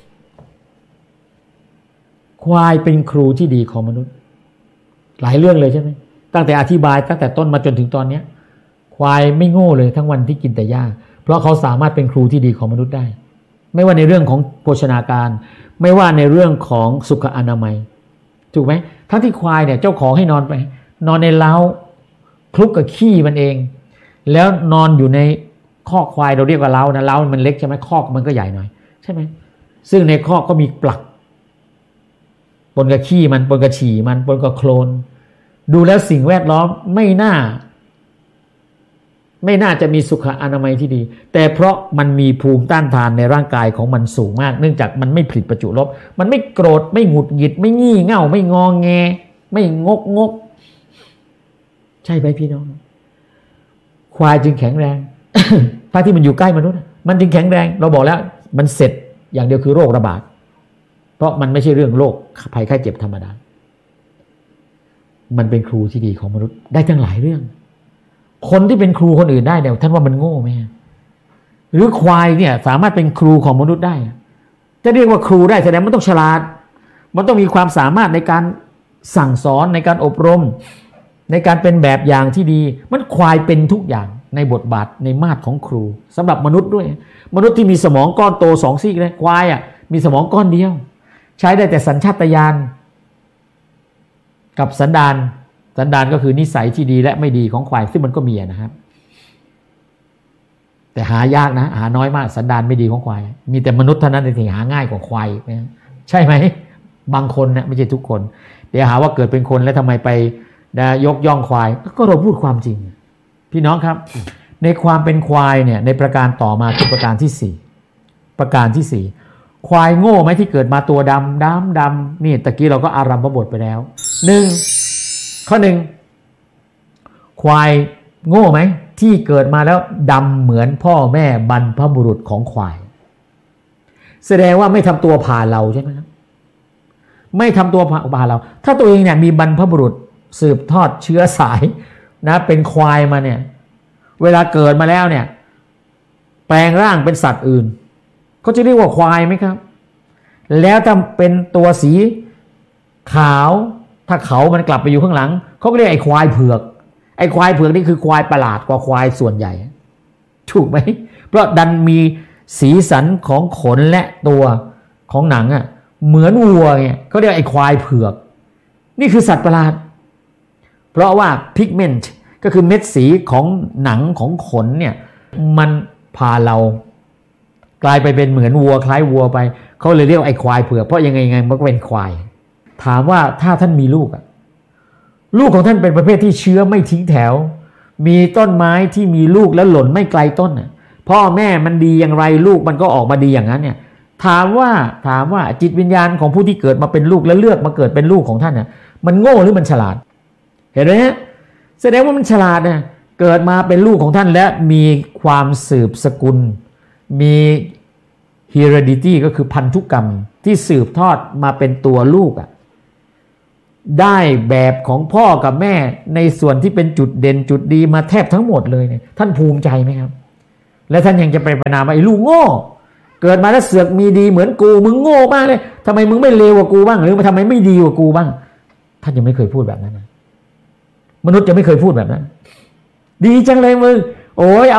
ควายเป็นครูที่ดีของมนุษย์หลายเรื่องเลยใช่ไหมตั้งแต่อธิบายตั้งแต่ต้นมาจนถึงตอนนี้ควายไม่โง่เลยทั้งวันที่กินแต่หญ้าเพราะเขาสามารถเป็นครูที่ดีของมนุษย์ได้ไม่ว่าในเรื่องของโภชนาการไม่ว่าในเรื่องของสุขอนามัยถูกไหมทั้งที่ควายเนี่ยเจ้าของให้นอนไปนอนในเล้าคลุกกับขี้มันเองแล้วนอนอยู่ในคอกควายเราเรียกว่าเล้านะเล้ามันเล็กใช่ไหมคอกมันก็ใหญ่หน่อยใช่ไหมซึ่งในคอกก็มีปลักปนกับขี้มันปนกับฉี่มันปนกับโคลนดูแล้วสิ่งแวดล้อมไม่น่าจะมีสุขอนามัยที่ดีแต่เพราะมันมีภูมิต้านทานในร่างกายของมันสูงมากเนื่องจากมันไม่ผลิตประจุลบมันไม่โกรธไม่หงุดหงิดไม่งี่เง่าไม่งอแงไม่งกใช่ไหมพี่น้องควายจึงแข็งแรง ถ้าที่มันอยู่ใกล้มนุษย์มันจึงแข็งแรงเราบอกแล้วมันเสร็จอย่างเดียวคือโรคระบาดเพราะมันไม่ใช่เรื่องโรคภัยไข้เจ็บธรรมดามันเป็นครูที่ดีของมนุษย์ได้ทั้งหลายเรื่องคนที่เป็นครูคนอื่นได้เนี่ยท่านว่ามันโง่ไหมหรือควายเนี่ยสามารถเป็นครูของมนุษย์ได้จะเรียกว่าครูได้แสดงมันต้องฉลาดมันต้องมีความสามารถในการสั่งสอนในการอบรมในการเป็นแบบอย่างที่ดีมันควายเป็นทุกอย่างในบทบาทในมาตรของครูสำหรับมนุษย์ด้วยมนุษย์ที่มีสมองก้อนโต2 ซีกเลยควายมีสมองก้อนเดียวใช้ได้แต่สัญชาตญาณกับสันดานก็คือนิสัยที่ดีและไม่ดีของควายซึ่งมันก็มีนะครับแต่หายากนะหาน้อยมากสันดานไม่ดีของควายมีแต่มนุษย์เท่านั้นที่หาง่ายกว่าควายนะใช่ไหมบางคนนะไม่ใช่ทุกคนเดี๋ยวหาว่าเกิดเป็นคนแล้วทำไมไปยกย่องควายก็เราพูดความจริงพี่น้องครับในความเป็นควายเนี่ยในประการต่อมาคือประการที่4ประการที่4ควายโง่ไหมที่เกิดมาตัวดำนี่ตะกี้เราก็อารัมภบทไปแล้วข้อ 1ควายโง่ไหมที่เกิดมาแล้วดำเหมือนพ่อแม่บรรพบุรุษของควายแสดงว่าไม่ทำตัวผ่าเราใช่ไหมครับไม่ทำตัวผ่าเราถ้าตัวเองเนี่ยมีบรรพบุรุษสืบทอดเชื้อสายนะเป็นควายมาเนี่ยเวลาเกิดมาแล้วเนี่ยแปลงร่างเป็นสัตว์อื่นเขาจะเรียกว่าควายไหมครับแล้วถ้าเป็นตัวสีขาวถ้าเขามันกลับไปอยู่ข้างหลังเขาก็เรียกไอ้ควายเผือกไอ้ควายเผือกนี่คือควายประหลาดกว่าควายส่วนใหญ่ถูกไหมเพราะดันมีสีสันของขนและตัวของหนังเหมือนวัวเนี่ยเขาเรียกไอ้ควายเผือกนี่คือสัตว์ประหลาดเพราะว่าพิกเมนต์ก็คือเม็ดสีของหนังของขนเนี่ยมันพาเรากลายไปเป็นเหมือนวัวคล้ายวัวไปเขาเลยเรียกไอ้ควายเผือกเพราะยังไงมันก็เป็นควายถามว่าถ้าท่านมีลูกลูกของท่านเป็นประเภทที่เชื้อไม่ทิ้งแถวมีต้นไม้ที่มีลูกแล้วหล่นไม่ไกลต้นพ่อแม่มันดีอย่างไรลูกมันก็ออกมาดีอย่างนั้นเนี่ยถามว่าจิตวิญญาณของผู้ที่เกิดมาเป็นลูกและเลือกมาเกิดเป็นลูกของท่านมันโง่หรือมันฉลาดเห็นไหมฮะแสดงว่ามันฉลาดเกิดมาเป็นลูกของท่านและมีความสืบสกุลมี heredity ก็คือพันธุกรรมที่สืบทอดมาเป็นตัวลูกได้แบบของพ่อกับแม่ในส่วนที่เป็นจุดเด่นจุดดีมาแทบทั้งหมดเลยเนี่ยท่านภูมิใจไหมครับและท่านยังจะไปประนามว่าไอ้ลูกโง่เกิดมาแล้วเสือกมีดีเหมือนกูมึงโง่มากเลยทำไมมึงไม่เลวกว่ากูบ้างหรือทำไมไม่ดีกว่ากูบ้างท่านยังไม่เคยพูดแบบนั้นนะมนุษย์จะไม่เคยพูดแบบนั้นดีจังเลยมึงโอ้ย